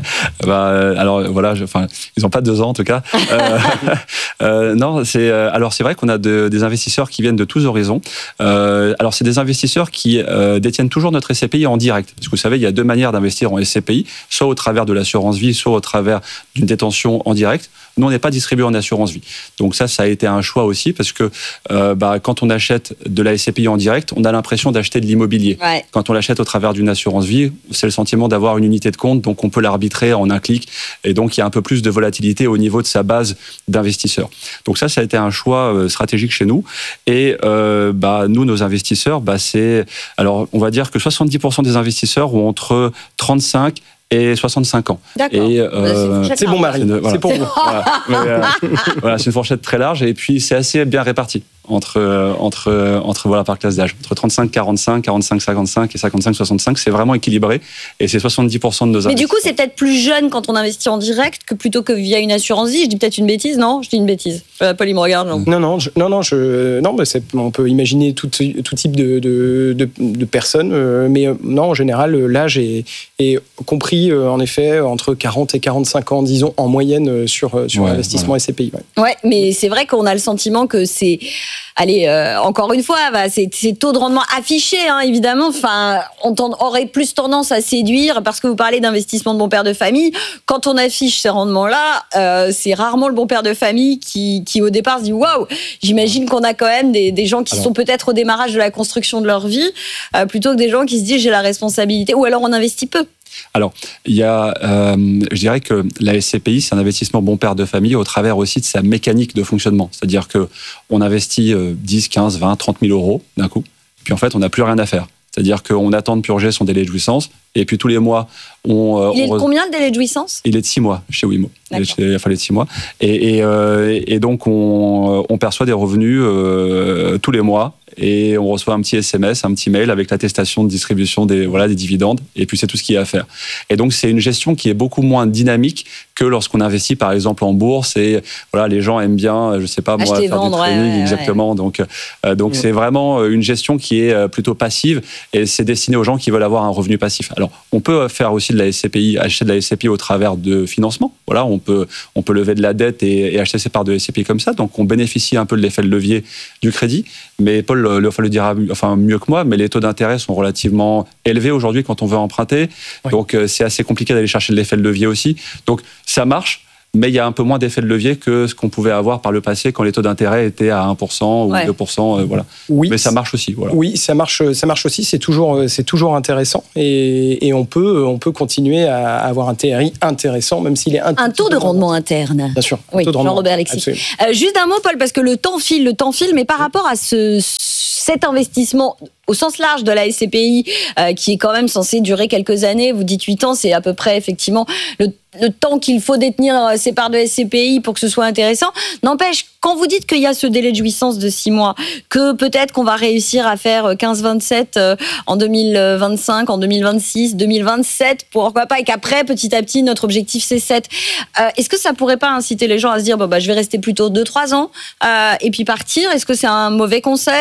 Ils n'ont pas 2 ans en tout cas. Non, c'est vrai qu'on a des investisseurs qui viennent de tous horizons. Alors c'est des investisseurs qui détiennent toujours notre SCPI en direct. Parce que vous savez, il y a 2 manières d'investir en SCPI, soit au travers de l'assurance vie, soit au travers d'une détention en direct. Nous, on n'est pas distribué en assurance vie. Donc ça a été un choix aussi parce que quand on achète de la SCPI en direct, on a l'impression d'acheter de l'immobilier. Ouais. Quand on l'achète au travers d'une assurance vie, c'est le sentiment d'avoir une unité de compte, donc on peut l'arbitrer en un clic, et donc il y a un peu plus de volatilité au niveau de sa base d'investisseurs. Donc ça a été un choix stratégique chez nous. Et nous, nos investisseurs, on va dire que 70% des investisseurs ont entre 35 et 65 ans. D'accord. Et, c'est bon, Marie. C'est pour vous. C'est une fourchette très large, et puis c'est assez bien réparti entre par classe d'âge. Entre 35-45, 45-55 et 55-65, c'est vraiment équilibré, et c'est 70% de nos investisseurs. Mais du coup, c'est peut-être plus jeune quand on investit en direct que plutôt que via une assurance vie. Je dis peut-être une bêtise, non ? Je dis une bêtise. Paul, il me regarde. Non, on peut imaginer tout type de personnes, mais non, en général, l'âge est compris en effet entre 40 et 45 ans, disons, en moyenne sur l'investissement SCPI. Ouais, mais c'est vrai qu'on a le sentiment que c'est... Allez, encore une fois, ces taux de rendement affichés, évidemment, on aurait plus tendance à séduire, parce que vous parlez d'investissement de bon père de famille. Quand on affiche ces rendements-là, c'est rarement le bon père de famille qui au départ se dit « Waouh !» J'imagine qu'on a quand même des gens qui sont peut-être au démarrage de la construction de leur vie, plutôt que des gens qui se disent « J'ai la responsabilité », ou alors on investit peu. Alors, il y a, je dirais que la SCPI, c'est un investissement bon père de famille au travers aussi de sa mécanique de fonctionnement. C'est-à-dire qu'on investit 10, 15, 20, 30 000 euros d'un coup, puis en fait, on n'a plus rien à faire. C'est-à-dire qu'on attend de purger son délai de jouissance, et puis tous les mois, il est de combien le délai de jouissance ? Il est de 6 mois chez Wimo. Il fallait de 6 mois. Et donc, on perçoit des revenus tous les mois. Et on reçoit un petit SMS, un petit mail avec l'attestation de distribution des dividendes. Et puis, c'est tout ce qu'il y a à faire. Et donc, c'est une gestion qui est beaucoup moins dynamique que lorsqu'on investit, par exemple, en bourse. Et voilà, les gens aiment bien, je sais pas, moi, faire du trading. Exactement. Donc, c'est vraiment une gestion qui est plutôt passive. Et c'est destiné aux gens qui veulent avoir un revenu passif. Alors, on peut faire aussi de la SCPI, acheter de la SCPI au travers de financement. Voilà, on peut lever de la dette et acheter ses parts de SCPI comme ça. Donc, on bénéficie un peu de l'effet de levier du crédit. Mais Paul le dira mieux que moi, mais les taux d'intérêt sont relativement élevés aujourd'hui quand on veut emprunter. Oui. Donc, c'est assez compliqué d'aller chercher de l'effet de levier aussi. Donc, ça marche, mais il y a un peu moins d'effet de levier que ce qu'on pouvait avoir par le passé quand les taux d'intérêt étaient à 1% ou 2%. Voilà. Oui, mais ça marche aussi. Voilà. Oui, ça marche aussi. C'est toujours intéressant. Et on peut continuer à avoir un TRI intéressant, même s'il est un taux de rendement interne. Bien sûr. Oui, Jean-Robert Alexis. Juste un mot, Paul, parce que le temps file, mais par rapport à cet investissement au sens large de la SCPI, qui est quand même censé durer quelques années, vous dites 8 ans, c'est à peu près effectivement le temps qu'il faut détenir ces parts de SCPI pour que ce soit intéressant. N'empêche, quand vous dites qu'il y a ce délai de jouissance de 6 mois, que peut-être qu'on va réussir à faire 15-27 en 2025, en 2026, 2027, pourquoi pas, et qu'après, petit à petit, notre objectif c'est 7. Est-ce que ça pourrait pas inciter les gens à se dire, je vais rester plutôt 2-3 ans et puis partir ? Est-ce que c'est un mauvais conseil ?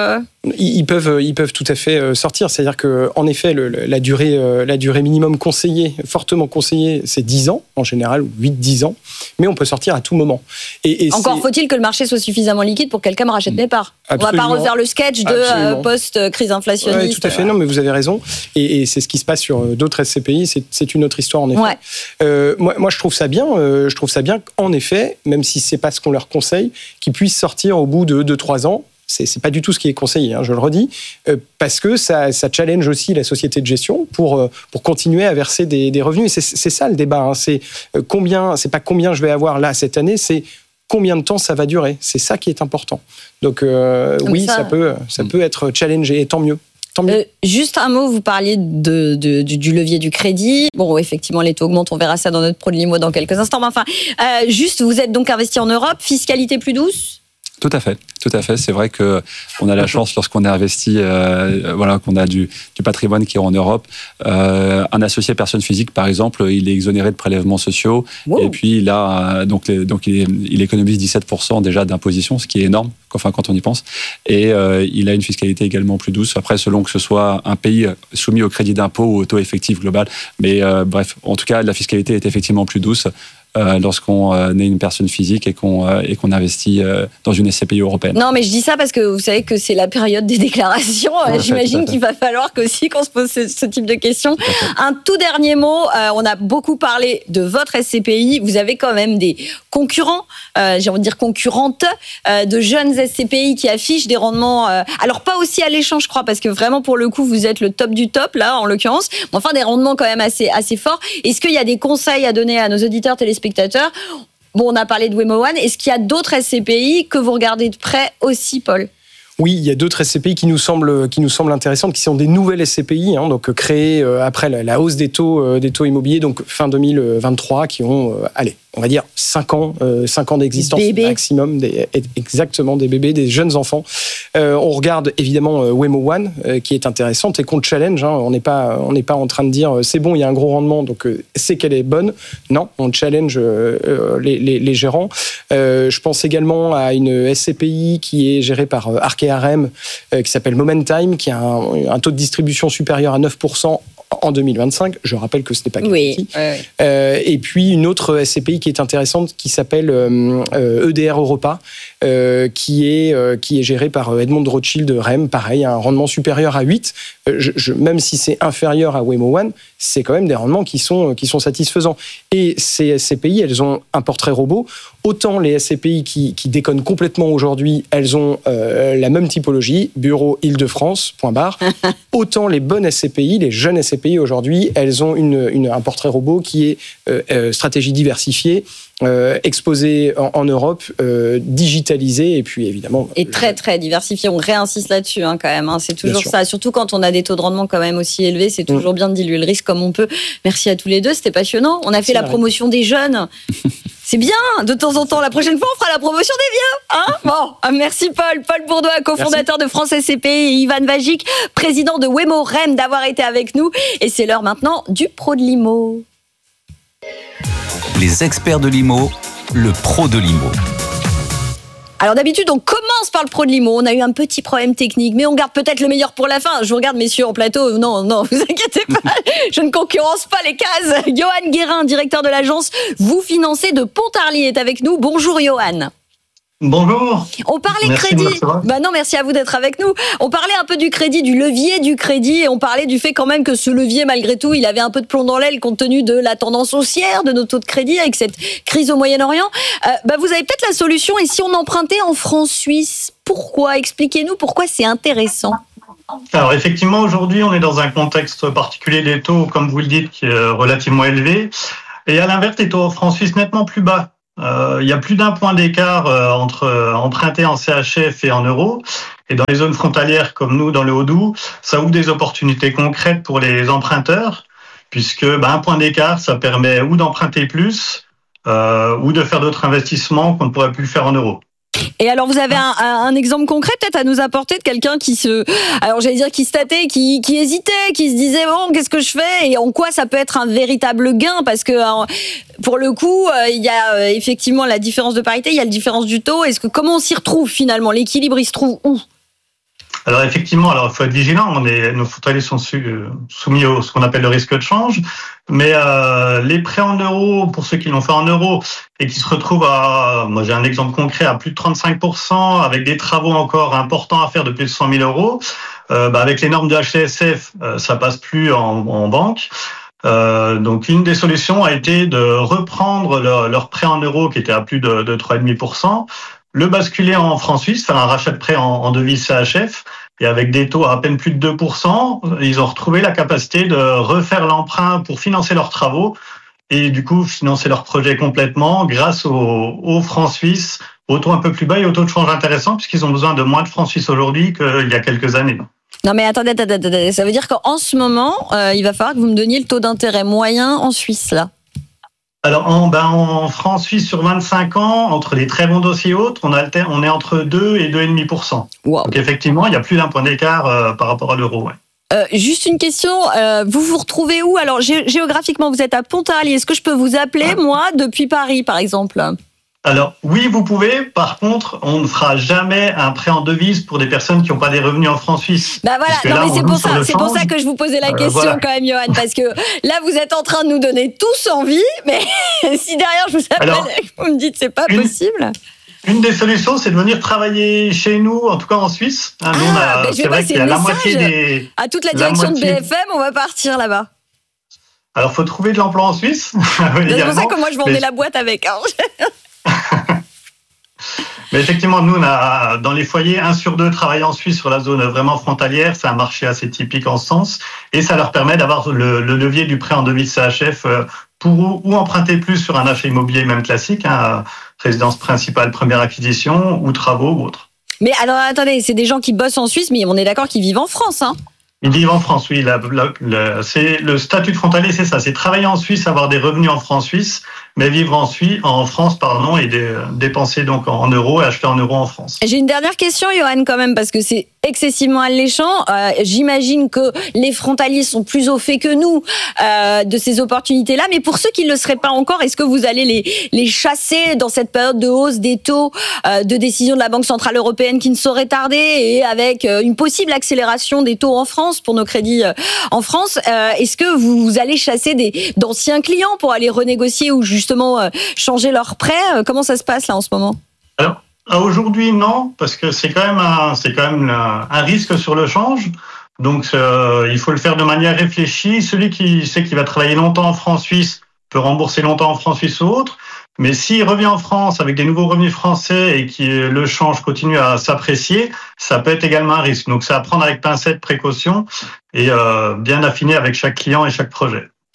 Ils peuvent tout à fait sortir. C'est-à-dire qu'en effet, la durée minimum conseillée, fortement conseillée, c'est 10 ans, en général, ou 8-10 ans. Mais on peut sortir à tout moment. Et encore faut-il que le marché soit suffisamment liquide pour que quelqu'un me rachète mes parts. Absolument. On ne va pas refaire le sketch de post-crise inflationniste. Oui, tout à fait. Non, mais vous avez raison. Et c'est ce qui se passe sur d'autres SCPI. C'est une autre histoire, en effet. Ouais. Moi, je trouve ça bien. Je trouve ça bien qu'en effet, même si ce n'est pas ce qu'on leur conseille, qu'ils puissent sortir au bout de 2-3 ans. C'est pas du tout ce qui est conseillé, je le redis, parce que ça challenge aussi la société de gestion pour continuer à verser des revenus. Et c'est ça le débat. C'est pas combien je vais avoir là cette année, c'est combien de temps ça va durer. C'est ça qui est important. Donc ça peut être challengé, et tant mieux. Juste un mot, vous parliez du levier du crédit. Bon, effectivement, les taux augmentent, on verra ça dans notre pro de limo dans quelques instants. Mais enfin, juste, vous êtes donc investi en Europe, fiscalité plus douce ? Tout à fait. C'est vrai que on a la chance lorsqu'on est investi, qu'on a du patrimoine qui est en Europe. Un associé personne physique, par exemple, il est exonéré de prélèvements sociaux. Wow. Et puis il a il économise 17% déjà d'imposition, ce qui est énorme. Enfin, quand on y pense. Et il a une fiscalité également plus douce. Après, selon que ce soit un pays soumis au crédit d'impôt ou au taux effectif global. Mais bref, en tout cas, la fiscalité est effectivement plus douce. Lorsqu'on est une personne physique et qu'on investit dans une SCPI européenne. Non, mais je dis ça parce que vous savez que c'est la période des déclarations. J'imagine qu'il va falloir aussi qu'on se pose ce type de questions. Un tout dernier mot. On a beaucoup parlé de votre SCPI. Vous avez quand même des concurrents, j'ai envie de dire concurrentes, de jeunes SCPI qui affichent des rendements. Alors pas aussi alléchants, je crois, parce que vraiment pour le coup vous êtes le top du top là, en l'occurrence. Mais enfin des rendements quand même assez forts. Est-ce qu'il y a des conseils à donner à nos auditeurs téléspectateurs? Bon, on a parlé de Wemo One. Est-ce qu'il y a d'autres SCPI que vous regardez de près aussi, Paul ? Oui, il y a d'autres SCPI qui nous semblent intéressantes, qui sont des nouvelles SCPI, donc créées après la hausse des taux immobiliers, donc fin 2023, qui ont, on va dire 5 ans d'existence maximum, exactement des bébés, des jeunes enfants. On regarde évidemment Wemo One, qui est intéressante et qu'on challenge. On n'est pas en train de dire c'est bon, il y a un gros rendement, donc c'est qu'elle est bonne. Non, on challenge les gérants. Je pense également à une SCPI qui est gérée par Arkéarem, qui s'appelle Momentime, qui a un taux de distribution supérieur à 9% en 2025. Je rappelle que ce n'est pas garanti. Et puis une autre SCPI qui est intéressante qui s'appelle EDR Europa, qui est gérée par Edmond de Rothschild REM. Pareil, un rendement supérieur à 8. Même si c'est inférieur à Wemo One, c'est quand même des rendements qui sont satisfaisants. Et ces SCPI, elles ont un portrait robot. Autant les SCPI qui déconnent complètement aujourd'hui, elles ont la même typologie, bureau Île-de-France, point barre. Autant les bonnes SCPI, les jeunes SCPI aujourd'hui, elles ont un portrait robot qui est stratégie diversifiée, exposés en Europe, digitalisés et puis évidemment... Et très très diversifiés, on réinsiste là-dessus quand même, c'est toujours ça, surtout quand on a des taux de rendement quand même aussi élevés, c'est toujours bien de diluer le risque comme on peut. Merci à tous les deux, c'était passionnant, on a fait la promotion des jeunes. C'est bien, de temps en temps. La prochaine fois, on fera la promotion des vieux. Bon, merci Paul Bourdois, cofondateur de France SCPI, et Ivan Vagic, président de Wemo REM, d'avoir été avec nous. Et c'est l'heure maintenant du pro de l'IMO. Les experts de l'IMO, le pro de l'IMO. Alors d'habitude, on commence par le pro de l'IMO. On a eu un petit problème technique, mais on garde peut-être le meilleur pour la fin. Je vous regarde, messieurs, en plateau. Non, vous inquiétez pas. Je ne concurrence pas les cases. Johan Guérin, directeur de l'agence Vous Financez de Pontarlier, est avec nous. Bonjour, Johan. Bonjour. On parlait crédit. Non, merci à vous d'être avec nous. On parlait un peu du crédit, du levier du crédit, et on parlait du fait quand même que ce levier, malgré tout, il avait un peu de plomb dans l'aile compte tenu de la tendance haussière de nos taux de crédit avec cette crise au Moyen-Orient. Vous avez peut-être la solution. Et si on empruntait en francs suisses, pourquoi ? Expliquez-nous pourquoi c'est intéressant. Alors effectivement, aujourd'hui, on est dans un contexte particulier des taux, comme vous le dites, qui est relativement élevé. Et à l'inverse, les taux en francs suisses nettement plus bas. Il y a plus d'un point d'écart entre emprunter en CHF et en euros. Et dans les zones frontalières comme nous, dans le Haut-Doubs, ça ouvre des opportunités concrètes pour les emprunteurs, puisque un point d'écart, ça permet ou d'emprunter plus, ou de faire d'autres investissements qu'on ne pourrait plus faire en euros. Et alors, vous avez un exemple concret peut-être à nous apporter de quelqu'un qui se tâtait, qui hésitait, qui se disait bon, qu'est-ce que je fais et en quoi ça peut être un véritable gain, parce que pour le coup, il y a effectivement la différence de parité, il y a la différence du taux. Comment on s'y retrouve finalement ? L'équilibre, il se trouve où ? Alors effectivement, il faut être vigilant. Nos frontaliers sont soumis à ce qu'on appelle le risque de change. Mais les prêts en euros, pour ceux qui l'ont fait en euros et qui se retrouvent moi j'ai un exemple concret, à plus de 35%, avec des travaux encore importants à faire de plus de 100 000 euros, avec les normes de HCSF, ça passe plus en banque. Donc une des solutions a été de reprendre leur prêt en euros qui était à plus de 3,5%, le basculer en francs suisses, faire un rachat de prêt en devise CHF, et avec des taux à peine plus de 2%, ils ont retrouvé la capacité de refaire l'emprunt pour financer leurs travaux et du coup financer leur projet complètement grâce aux francs suisses, aux taux un peu plus bas et aux taux de change intéressants, puisqu'ils ont besoin de moins de francs suisses aujourd'hui qu'il y a quelques années. Non mais attendez, ça veut dire qu'en ce moment, il va falloir que vous me donniez le taux d'intérêt moyen en Suisse, là. Alors, en francs suisses sur 25 ans, entre les très bons dossiers et autres, on est entre 2 et 2,5%. Wow. Donc, effectivement, il y a plus d'un point d'écart par rapport à l'euro. Ouais. Juste une question, vous vous retrouvez où ? Alors, géographiquement, vous êtes à Pontarlier. Est-ce que je peux vous appeler, moi, depuis Paris, par exemple ? Alors, oui, vous pouvez. Par contre, on ne fera jamais un prêt en devise pour des personnes qui n'ont pas des revenus en francs suisses. Voilà, non, mais c'est pour ça que je vous posais la question quand même, Johan, parce que là, vous êtes en train de nous donner tous envie, mais si derrière je vous appelle et que vous me dites c'est pas possible. Une des solutions, c'est de venir travailler chez nous, en tout cas en Suisse. Nous, je vais passer le message à toute la direction de BFM, on va partir là-bas. Alors, il faut trouver de l'emploi en Suisse. C'est pour ça que moi, je vendais la boîte avec. Mais effectivement, nous, on a, dans les foyers, 1 sur 2 travaillent en Suisse sur la zone vraiment frontalière. C'est un marché assez typique en ce sens. Et ça leur permet d'avoir le levier du prêt en devise CHF pour ou emprunter plus sur un achat immobilier même classique, résidence principale, première acquisition, ou travaux ou autre. Mais alors, attendez, c'est des gens qui bossent en Suisse, mais on est d'accord qu'ils vivent en France, hein ? Ils vivent en France, oui. C'est le statut de frontalier, c'est ça. C'est travailler en Suisse, avoir des revenus en francs suisses, mais vivre en France, et dépenser donc en euros et acheter en euros en France. J'ai une dernière question, Johan, quand même, parce que c'est excessivement alléchant. J'imagine que les frontaliers sont plus au fait que nous de ces opportunités-là, mais pour ceux qui ne le seraient pas encore, est-ce que vous allez les chasser dans cette période de hausse des taux de décision de la Banque Centrale Européenne qui ne saurait tarder, et avec une possible accélération des taux en France pour nos crédits en France, est-ce que vous allez chasser d'anciens clients pour aller renégocier ou justement changer leurs prêts ? Comment ça se passe là en ce moment ? Alors, aujourd'hui, non, parce que c'est quand même un risque sur le change. Donc, il faut le faire de manière réfléchie. Celui qui sait qu'il va travailler longtemps en francs suisses peut rembourser longtemps en francs suisses ou autres. Mais s'il revient en France avec des nouveaux revenus français et que le change continue à s'apprécier, ça peut être également un risque. Donc, c'est à prendre avec pincette, précaution et bien affiner avec chaque client et chaque projet.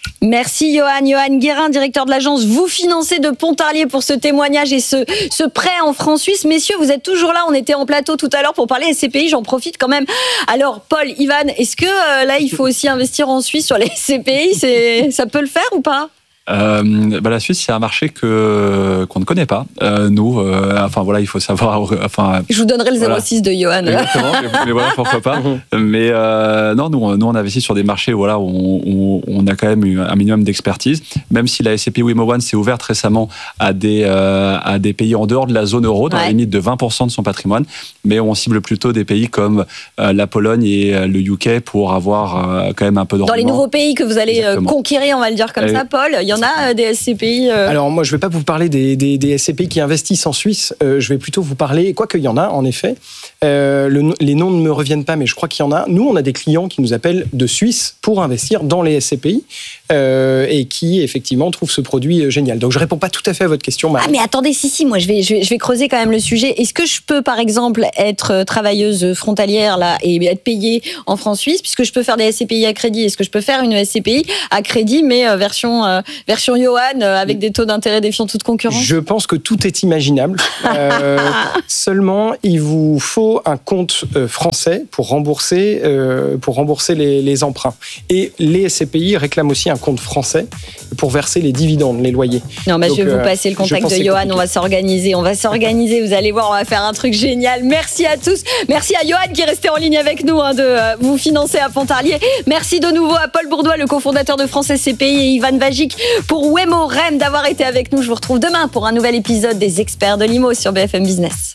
Merci Johan Guérin, directeur de l'agence Vous Financez de Pontarlier pour ce témoignage et ce prêt en francs suisses. Messieurs, vous êtes toujours là, on était en plateau tout à l'heure pour parler SCPI, j'en profite quand même. Alors Paul, Ivan, est-ce que là il faut aussi investir en Suisse sur les SCPI, ça peut le faire ou pas ? La Suisse, c'est un marché qu'on ne connaît pas. Il faut savoir. Je vous donnerai le 06 de Johan. Exactement, mais voilà, pourquoi pas. Mais nous, on investit sur des marchés où on a quand même un minimum d'expertise. Même si la SCPI Wimo One s'est ouverte récemment à des pays en dehors de la zone euro, dans la limite de 20% de son patrimoine, mais on cible plutôt des pays comme la Pologne et le UK pour avoir quand même un peu de rendement. Dans les nouveaux pays que vous allez conquérir, on va le dire comme ça, Paul, il y en a des SCPI Alors moi, je ne vais pas vous parler des SCPI qui investissent en Suisse. Je vais plutôt vous parler, quoique il y en a en effet. Les noms ne me reviennent pas, mais je crois qu'il y en a. Nous, on a des clients qui nous appellent de Suisse pour investir dans les SCPI et qui effectivement trouvent ce produit génial. Donc je réponds pas tout à fait à votre question, Marie. Ah mais attendez, si, moi je vais creuser quand même le sujet. Est-ce que je peux par exemple être travailleuse frontalière là et être payée en francs suisses, puisque je peux faire des SCPI à crédit? Est-ce que je peux faire une SCPI à crédit mais version Johan avec des taux d'intérêt défiant toute concurrence? Je pense que tout est imaginable. Seulement, il vous faut un compte français pour rembourser les emprunts. Et les SCPI réclament aussi un compte français pour verser les dividendes, les loyers. Non, je vais vous passer le contact de Johan. On va s'organiser. Vous allez voir, on va faire un truc génial. Merci à tous. Merci à Johan qui est resté en ligne avec nous de Vous Financer à Pontarlier. Merci de nouveau à Paul Bourdois, le cofondateur de France SCPI, et Ivan Vagic pour Wemo Rem d'avoir été avec nous. Je vous retrouve demain pour un nouvel épisode des Experts de l'IMO sur BFM Business.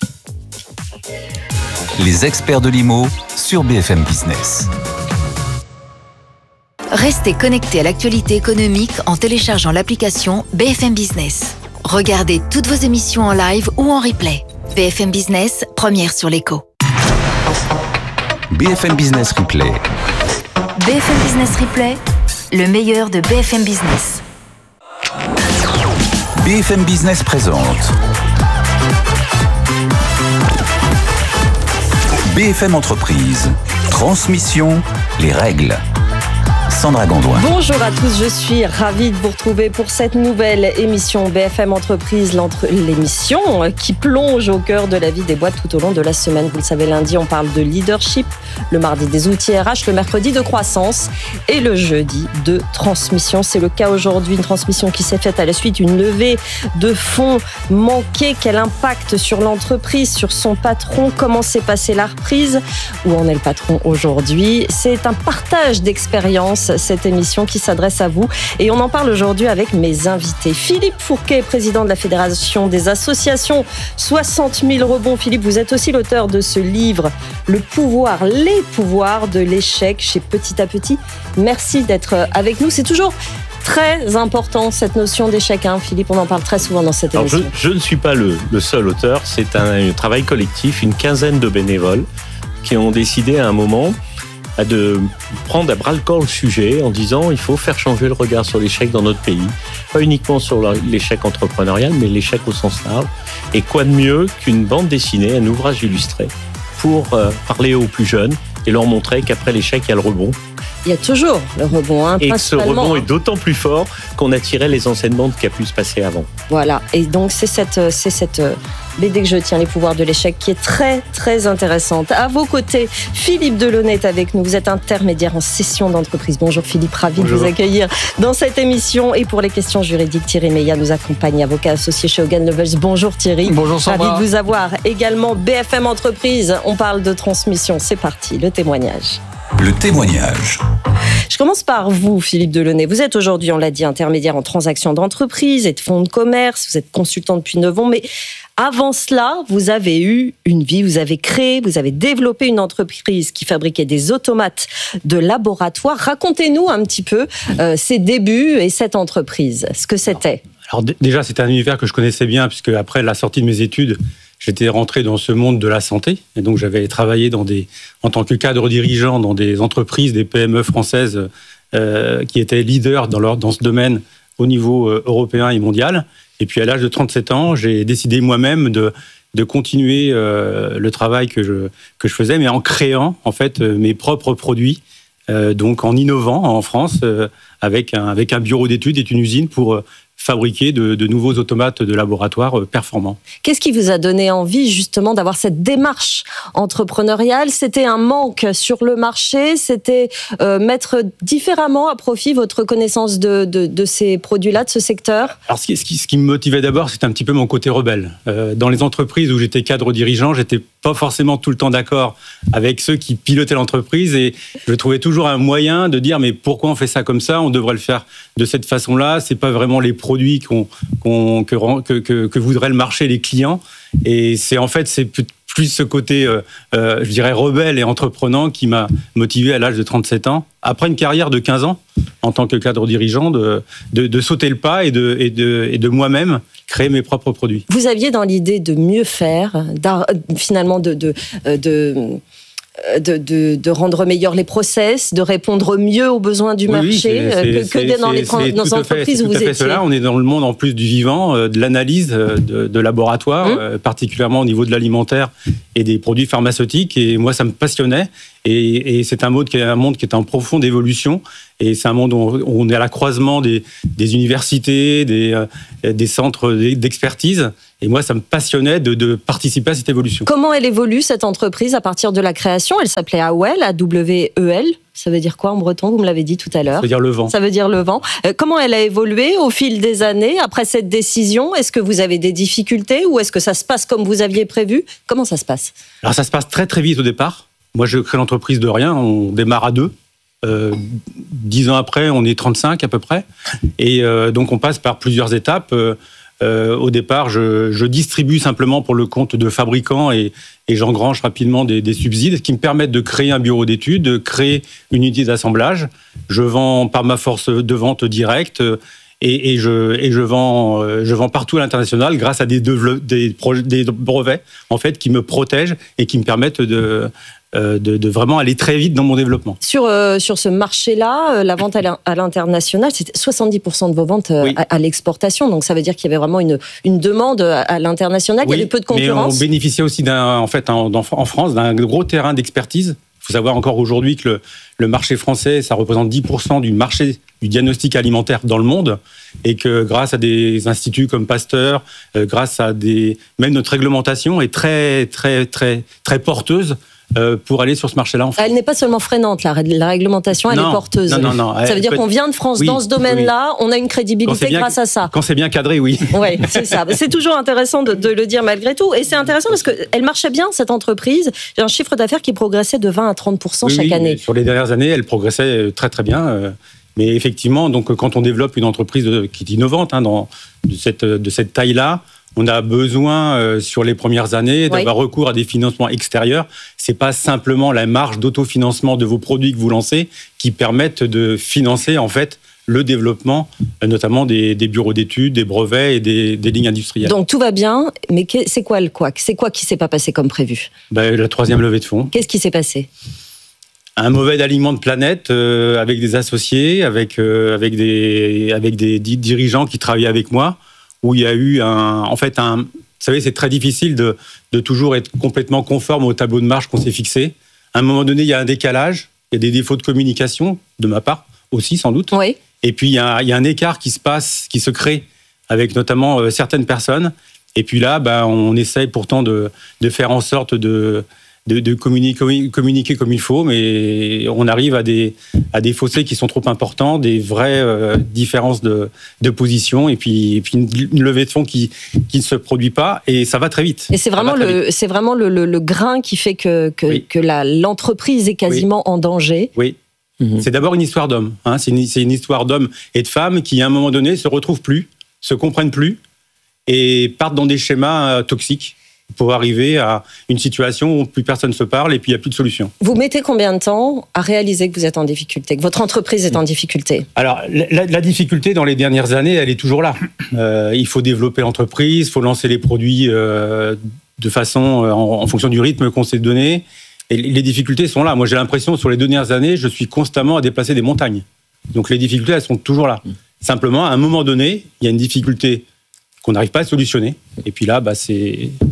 Les Experts de l'IMO sur BFM Business. Restez connectés à l'actualité économique en téléchargeant l'application BFM Business. Regardez toutes vos émissions en live ou en replay. BFM Business, première sur l'écho. BFM Business Replay. BFM Business Replay, le meilleur de BFM Business. BFM Business présente BFM Entreprise. Transmission, les règles. Sandra Gondouin. Bonjour à tous, je suis ravie de vous retrouver pour cette nouvelle émission BFM Entreprise, l'émission qui plonge au cœur de la vie des boîtes tout au long de la semaine. Vous le savez, lundi, on parle de leadership, le mardi des outils RH, le mercredi de croissance et le jeudi de transmission. C'est le cas aujourd'hui, une transmission qui s'est faite à la suite d'une levée de fonds manquée. Quel impact sur l'entreprise, sur son patron? Comment s'est passée la reprise? Où en est le patron aujourd'hui? C'est un partage d'expérience, cette émission qui s'adresse à vous. Et on en parle aujourd'hui avec mes invités. Philippe Fourquet, président de la Fédération des associations 60 000 rebonds. Philippe, vous êtes aussi l'auteur de ce livre, les pouvoirs de l'échec chez Petit à Petit. Merci d'être avec nous. C'est toujours très important, cette notion d'échec, Philippe, on en parle très souvent dans cette émission. Je ne suis pas le seul auteur, c'est un travail collectif, une quinzaine de bénévoles qui ont décidé à un moment de prendre à bras-le-corps le sujet en disant il faut faire changer le regard sur l'échec dans notre pays, pas uniquement sur l'échec entrepreneurial, mais l'échec au sens large. Et quoi de mieux qu'une bande dessinée, un ouvrage illustré, pour parler aux plus jeunes et leur montrer qu'après l'échec, il y a le rebond. Il y a toujours le rebond, et que ce rebond est d'autant plus fort qu'on a tiré les enseignements de ce qui a pu se passer avant. Voilà, et donc c'est cette BD que je tiens, les pouvoirs de l'échec, qui est très très intéressante. À vos côtés, Philippe Delaunay est avec nous. Vous êtes intermédiaire en cession d'entreprise. Bonjour Philippe, ravi de vous accueillir dans cette émission. Et pour les questions juridiques, Thierry Meillat nous accompagne, avocat associé chez Hogan Lovells. Bonjour Thierry. Bonjour Sandra. Ravi de vous avoir. Également BFM Entreprise, on parle de transmission. C'est parti, le témoignage. Le témoignage. Je commence par vous, Philippe Delaunay. Vous êtes aujourd'hui, on l'a dit, intermédiaire en transactions d'entreprise et de fonds de commerce. Vous êtes consultant depuis 9 ans, mais avant cela, vous avez eu une vie, vous avez créé, vous avez développé une entreprise qui fabriquait des automates de laboratoire. Racontez-nous un petit peu ses débuts et cette entreprise, ce que c'était. Alors déjà, c'était un univers que je connaissais bien, puisque après la sortie de mes études, j'étais rentré dans ce monde de la santé. Et donc, j'avais travaillé en tant que cadre dirigeant dans des entreprises, des PME françaises qui étaient leaders dans ce domaine au niveau européen et mondial. Et puis, à l'âge de 37 ans, j'ai décidé moi-même de continuer le travail que je faisais, mais en créant, en fait, mes propres produits donc en innovant en France avec un bureau d'études et une usine pour fabriquer de nouveaux automates de laboratoire performants. Qu'est-ce qui vous a donné envie justement d'avoir cette démarche entrepreneuriale ? C'était un manque sur le marché, c'était mettre différemment à profit votre connaissance de ces produits-là, de ce secteur ? Alors ce qui me motivait d'abord, c'était un petit peu mon côté rebelle. Dans les entreprises où j'étais cadre dirigeant, j'étais pas forcément tout le temps d'accord avec ceux qui pilotaient l'entreprise et je trouvais toujours un moyen de dire mais pourquoi on fait ça comme ça ? On devrait le faire de cette façon-là. C'est pas vraiment les produits que voudrait le marché, les clients. Et c'est plus ce côté, je dirais, rebelle et entreprenant qui m'a motivé à l'âge de 37 ans, après une carrière de 15 ans en tant que cadre dirigeant, de sauter le pas et de moi-même créer mes propres produits. Vous aviez dans l'idée de mieux faire, finalement de rendre meilleurs les process, de répondre mieux aux besoins du marché que dans les entreprises où vous étiez. Cela. On est dans le monde en plus du vivant, de l'analyse de laboratoire, particulièrement au niveau de l'alimentaire et des produits pharmaceutiques. Et moi, ça me passionnait. Et c'est un monde qui est en profonde évolution. Et c'est un monde où on est à la croisement des universités, des centres d'expertise. Et moi, ça me passionnait de participer à cette évolution. Comment elle évolue, cette entreprise, à partir de la création ? Elle s'appelait AWEL, A-W-E-L. Ça veut dire quoi en breton ? Vous me l'avez dit tout à l'heure. Ça veut dire le vent. Ça veut dire le vent. Comment elle a évolué au fil des années après cette décision ? Est-ce que vous avez des difficultés ou est-ce que ça se passe comme vous aviez prévu ? Comment ça se passe ? Alors, ça se passe très, très vite au départ. Moi, je crée l'entreprise de rien. On démarre à 2. 10 ans après, on est 35 à peu près. Et donc, on passe par plusieurs étapes. Au départ, je distribue simplement pour le compte de fabricants et j'engrange rapidement des subsides qui me permettent de créer un bureau d'études, de créer une unité d'assemblage. Je vends par ma force de vente directe et je vends partout à l'international grâce à des brevets en fait qui me protègent et qui me permettent de vraiment aller très vite dans mon développement. Sur ce marché-là, la vente à l'international, c'était 70% de vos ventes à l'exportation. Donc ça veut dire qu'il y avait vraiment une demande à l'international. Il y avait peu de concurrence. Mais on bénéficiait aussi en France d'un gros terrain d'expertise. Il faut savoir encore aujourd'hui que le marché français, ça représente 10% du marché du diagnostic alimentaire dans le monde et que grâce à des instituts comme Pasteur, grâce à même notre réglementation est très, très, très, très porteuse pour aller sur ce marché-là en France. Elle n'est pas seulement freinante, la réglementation, elle est porteuse. Non. Ça veut dire qu'on vient de France dans ce domaine-là, on a une crédibilité grâce à ça. Quand c'est bien cadré, oui. Oui, c'est ça. C'est toujours intéressant de le dire malgré tout. Et c'est intéressant parce qu'elle marchait bien, cette entreprise. J'ai un chiffre d'affaires qui progressait de 20 à 30% chaque année. Sur les dernières années, elle progressait très très bien. Mais effectivement, donc, quand on développe une entreprise qui est innovante de cette taille-là, on a besoin, sur les premières années, d'avoir recours à des financements extérieurs. C'est pas simplement la marge d'autofinancement de vos produits que vous lancez qui permettent de financer, en fait, le développement, notamment des bureaux d'études, des brevets et des lignes industrielles. Donc tout va bien, mais c'est quoi le couac ? C'est quoi qui s'est pas passé comme prévu ? La 3e levée de fonds. Qu'est-ce qui s'est passé ? Un mauvais alignement de planète avec des associés, avec des dirigeants qui travaillaient avec moi, où il y a eu vous savez, c'est très difficile de toujours être complètement conforme au tableau de marche qu'on s'est fixé. À un moment donné, il y a un décalage, il y a des défauts de communication, de ma part aussi, sans doute. Oui. Et puis, il y a un écart qui se crée avec notamment certaines personnes. Et puis là, on essaye pourtant de faire en sorte de communiquer comme il faut, mais on arrive à des fossés qui sont trop importants, des vraies différences de position, et puis une levée de fonds qui ne se produit pas, et ça va très vite. Et c'est vraiment le grain qui fait que l'entreprise est quasiment en danger. Oui. Mmh. C'est d'abord une histoire d'hommes. C'est une histoire d'hommes et de femmes qui, à un moment donné, se retrouvent plus, se comprennent plus, et partent dans des schémas toxiques, pour arriver à une situation où plus personne ne se parle et puis il n'y a plus de solution. Vous mettez combien de temps à réaliser que vous êtes en difficulté, que votre entreprise est en difficulté ? Alors, la difficulté dans les dernières années, elle est toujours là. Il faut développer l'entreprise, il faut lancer les produits de façon en fonction du rythme qu'on s'est donné. Et les difficultés sont là. Moi, j'ai l'impression, sur les 2 dernières années, je suis constamment à déplacer des montagnes. Donc, les difficultés, elles sont toujours là. Simplement, à un moment donné, il y a une difficulté qu'on n'arrive pas à solutionner. Et puis là,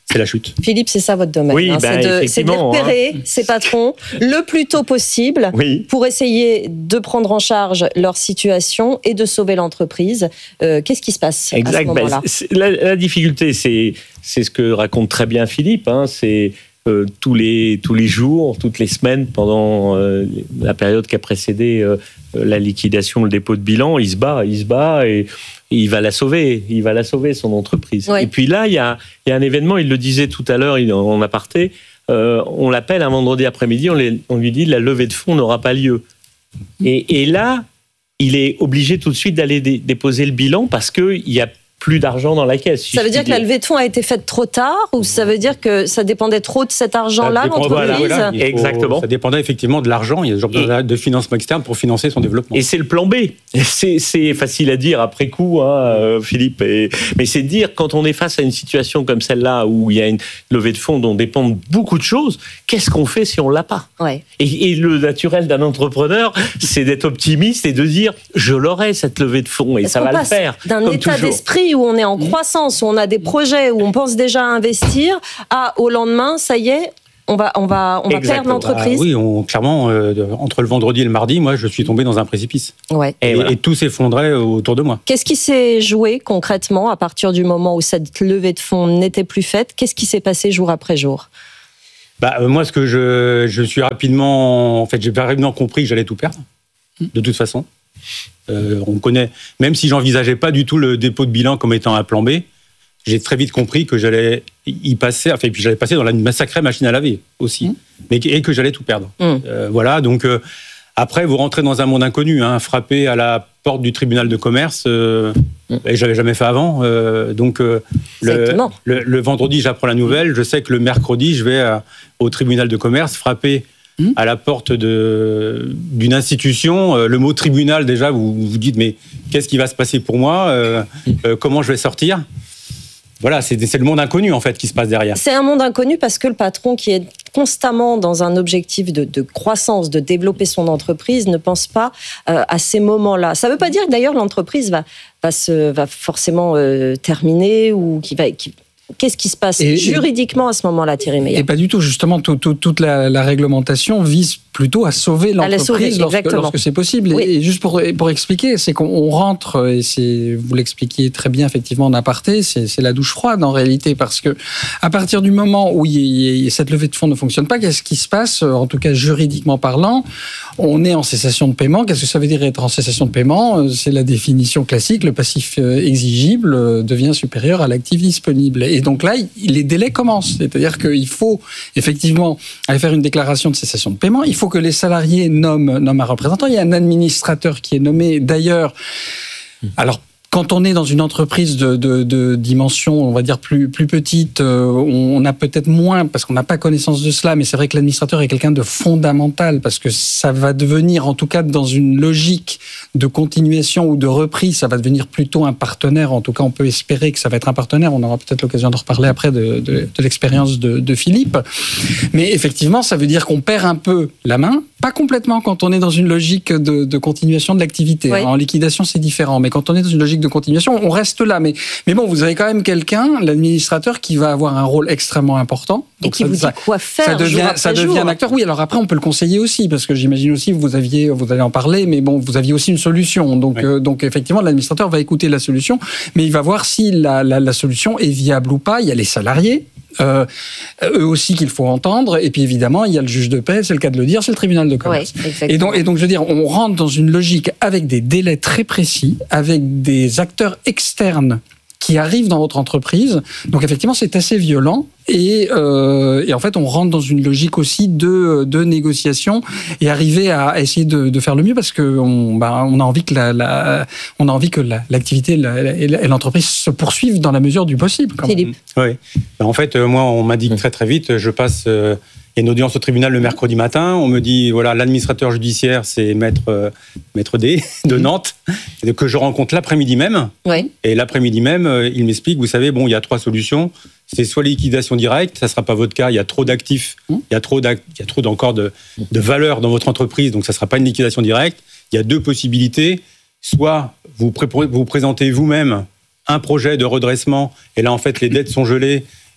c'est la chute. Philippe, c'est ça votre domaine. Oui, c'est de repérer ces patrons le plus tôt possible pour essayer de prendre en charge leur situation et de sauver l'entreprise. Qu'est-ce qui se passe à ce moment-là ? La difficulté, c'est ce que raconte très bien Philippe. C'est tous les jours, toutes les semaines, pendant la période qui a précédé la liquidation, le dépôt de bilan, il se bat et il va la sauver son entreprise. Oui. Et puis là, il y a un événement, il le disait tout à l'heure en aparté, on l'appelle un vendredi après-midi, on lui dit la levée de fonds n'aura pas lieu. Et là, il est obligé tout de suite d'aller déposer le bilan parce qu'il y a plus d'argent dans la caisse. Ça veut dire que la levée de fonds a été faite trop tard ou ça veut dire que ça dépendait trop de cet argent-là, l'entreprise ? Exactement. Ça dépendait effectivement de l'argent. Il y a toujours besoin de financement externe pour financer son développement. Et c'est le plan B. C'est facile à dire après coup, Philippe. Mais c'est de dire, quand on est face à une situation comme celle-là, où il y a une levée de fonds dont dépendent beaucoup de choses, qu'est-ce qu'on fait si on ne l'a pas ? Et le naturel d'un entrepreneur, c'est d'être optimiste et de dire, je l'aurai cette levée de fonds et ça va le faire. D'un état d'esprit où on est en croissance, où on a des projets, où on pense déjà à investir, au lendemain, ça y est, on va perdre l'entreprise. Oui, clairement, entre le vendredi et le mardi, moi, je suis tombé dans un précipice. Ouais. Et tout s'effondrait autour de moi. Qu'est-ce qui s'est joué concrètement à partir du moment où cette levée de fonds n'était plus faite ? Qu'est-ce qui s'est passé jour après jour ? Moi, ce que je suis rapidement... En fait, j'ai rapidement compris que j'allais tout perdre, de toute façon. On connaît, même si j'envisageais pas du tout le dépôt de bilan comme étant un plan B, j'ai très vite compris que j'allais y passer, et puis j'allais passer dans la sacrée machine à laver aussi, et que j'allais tout perdre. Voilà, donc après vous rentrez dans un monde inconnu, frappé à la porte du tribunal de commerce, et j'avais jamais fait avant, donc le vendredi j'apprends la nouvelle, je sais que le mercredi je vais au tribunal de commerce frapper à la porte d'une institution. Le mot tribunal, déjà, vous vous dites, mais qu'est-ce qui va se passer pour moi ? Comment je vais sortir ? Voilà, c'est le monde inconnu, en fait, qui se passe derrière. C'est un monde inconnu parce que le patron qui est constamment dans un objectif de croissance, de développer son entreprise, ne pense pas à ces moments-là. Ça ne veut pas dire que, d'ailleurs, l'entreprise va forcément terminer ou Qu'est-ce qui se passe juridiquement à ce moment-là, Thierry Meyer ? Et pas du tout. Justement, toute la réglementation vise plutôt à sauver l'entreprise lorsque c'est possible. Oui. Et juste pour expliquer, c'est qu'on rentre, et vous l'expliquiez très bien effectivement en aparté, c'est la douche froide en réalité, parce que à partir du moment où cette levée de fonds ne fonctionne pas, qu'est-ce qui se passe ? En tout cas juridiquement parlant, on est en cessation de paiement. Qu'est-ce que ça veut dire être en cessation de paiement ? C'est la définition classique, le passif exigible devient supérieur à l'actif disponible. Et donc là, les délais commencent. C'est-à-dire qu'il faut effectivement aller faire une déclaration de cessation de paiement. Il faut que les salariés nomment un représentant. Il y a un administrateur qui est nommé. D'ailleurs, alors, quand on est dans une entreprise de dimension, on va dire plus petite, on a peut-être moins, parce qu'on n'a pas connaissance de cela, mais c'est vrai que l'administrateur est quelqu'un de fondamental, parce que ça va devenir, en tout cas dans une logique de continuation ou de reprise, ça va devenir plutôt un partenaire. En tout cas, on peut espérer que ça va être un partenaire. On aura peut-être l'occasion de reparler après de l'expérience de Philippe. Mais effectivement, ça veut dire qu'on perd un peu la main. Pas complètement quand on est dans une logique de continuation de l'activité. Oui. En liquidation, c'est différent. Mais quand on est dans une logique de continuation, on reste là. Mais bon, vous avez quand même quelqu'un, l'administrateur, qui va avoir un rôle extrêmement important. Donc et qui vous dit quoi faire ça devient un acteur. Oui, alors après, on peut le conseiller aussi, parce que j'imagine aussi, vous allez en parler, mais bon, vous aviez aussi une solution. Donc effectivement, l'administrateur va écouter la solution, mais il va voir si la solution est viable ou pas. Il y a les salariés. Eux aussi qu'il faut entendre, et puis évidemment il y a le juge de paix, c'est le cas de le dire, c'est le tribunal de commerce. Oui, et donc je veux dire, on rentre dans une logique avec des délais très précis, avec des acteurs externes qui arrivent dans votre entreprise. Donc effectivement c'est assez violent, et en fait on rentre dans une logique aussi de négociation et arriver à essayer de faire le mieux, parce que on a envie que l'activité et l'entreprise se poursuivent dans la mesure du possible. Philippe. Oui. En fait, moi on m'a dit très vite, je passe il y a une audience au tribunal le mercredi matin. On me dit, voilà, l'administrateur judiciaire, c'est maître D de Nantes, que je rencontre l'après-midi même. Oui. Et l'après-midi même, il m'explique, vous savez, il y a 3 solutions. C'est soit liquidation directe, ça ne sera pas votre cas, il y a trop d'actifs, il y a trop encore de valeur dans votre entreprise, donc ça ne sera pas une liquidation directe. Il y a 2 possibilités. Soit vous présentez vous-même un projet de redressement, et là, en fait, les dettes sont gelées,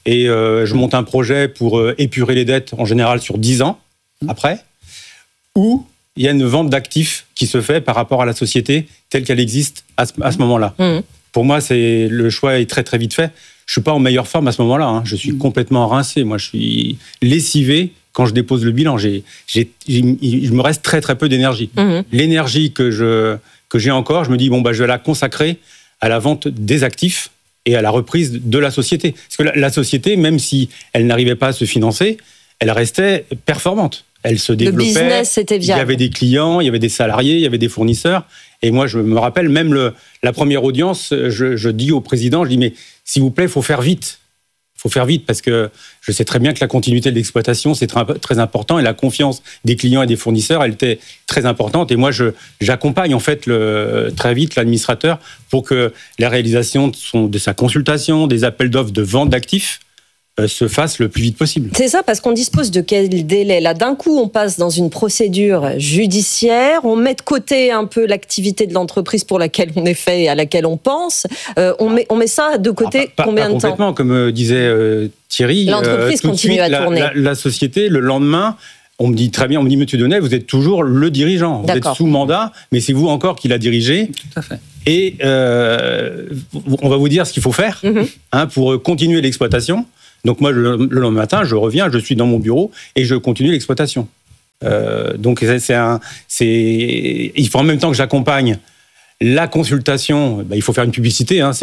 et je monte un projet pour épurer les dettes, en général sur 10 ans après, ou il y a une vente d'actifs qui se fait par rapport à la société telle qu'elle existe à ce moment-là. Pour moi, le choix est très très vite fait. Je suis pas en meilleure forme à ce moment-là, hein. Je suis complètement rincé. Moi, je suis lessivé quand je dépose le bilan. Il me reste très très peu d'énergie. L'énergie que j'ai encore, je me dis, je vais la consacrer à la vente des actifs et à la reprise de la société. Parce que la société, même si elle n'arrivait pas à se financer, elle restait performante. Elle se développait. Le business, c'était viable. Il y avait des clients, il y avait des salariés, il y avait des fournisseurs. Et moi, je me rappelle, même la première audience, je dis au président, je dis, mais s'il vous plaît, il faut faire vite. Il faut faire vite parce que je sais très bien que la continuité de l'exploitation, c'est très, très important. Et la confiance des clients et des fournisseurs, elle était très importante. Et moi, j'accompagne en fait très vite l'administrateur pour que la réalisation de sa consultation, des appels d'offres de vente d'actifs, se fasse le plus vite possible. C'est ça, parce qu'on dispose de quel délai ? Là, d'un coup, on passe dans une procédure judiciaire, on met de côté un peu l'activité de l'entreprise pour laquelle on est fait et à laquelle on pense. On met ça de côté combien de temps ? Complètement, comme disait Thierry. L'entreprise continue à tourner. La société, le lendemain, on me dit très bien, Monsieur Denay, vous êtes toujours le dirigeant. Vous êtes sous mandat, mais c'est vous encore qui l'a dirigé. Tout à fait. Et on va vous dire ce qu'il faut faire pour continuer l'exploitation. Donc moi, le lendemain matin, je reviens, je suis dans mon bureau et je continue l'exploitation. Donc il faut en même temps que j'accompagne la consultation, il faut faire une publicité.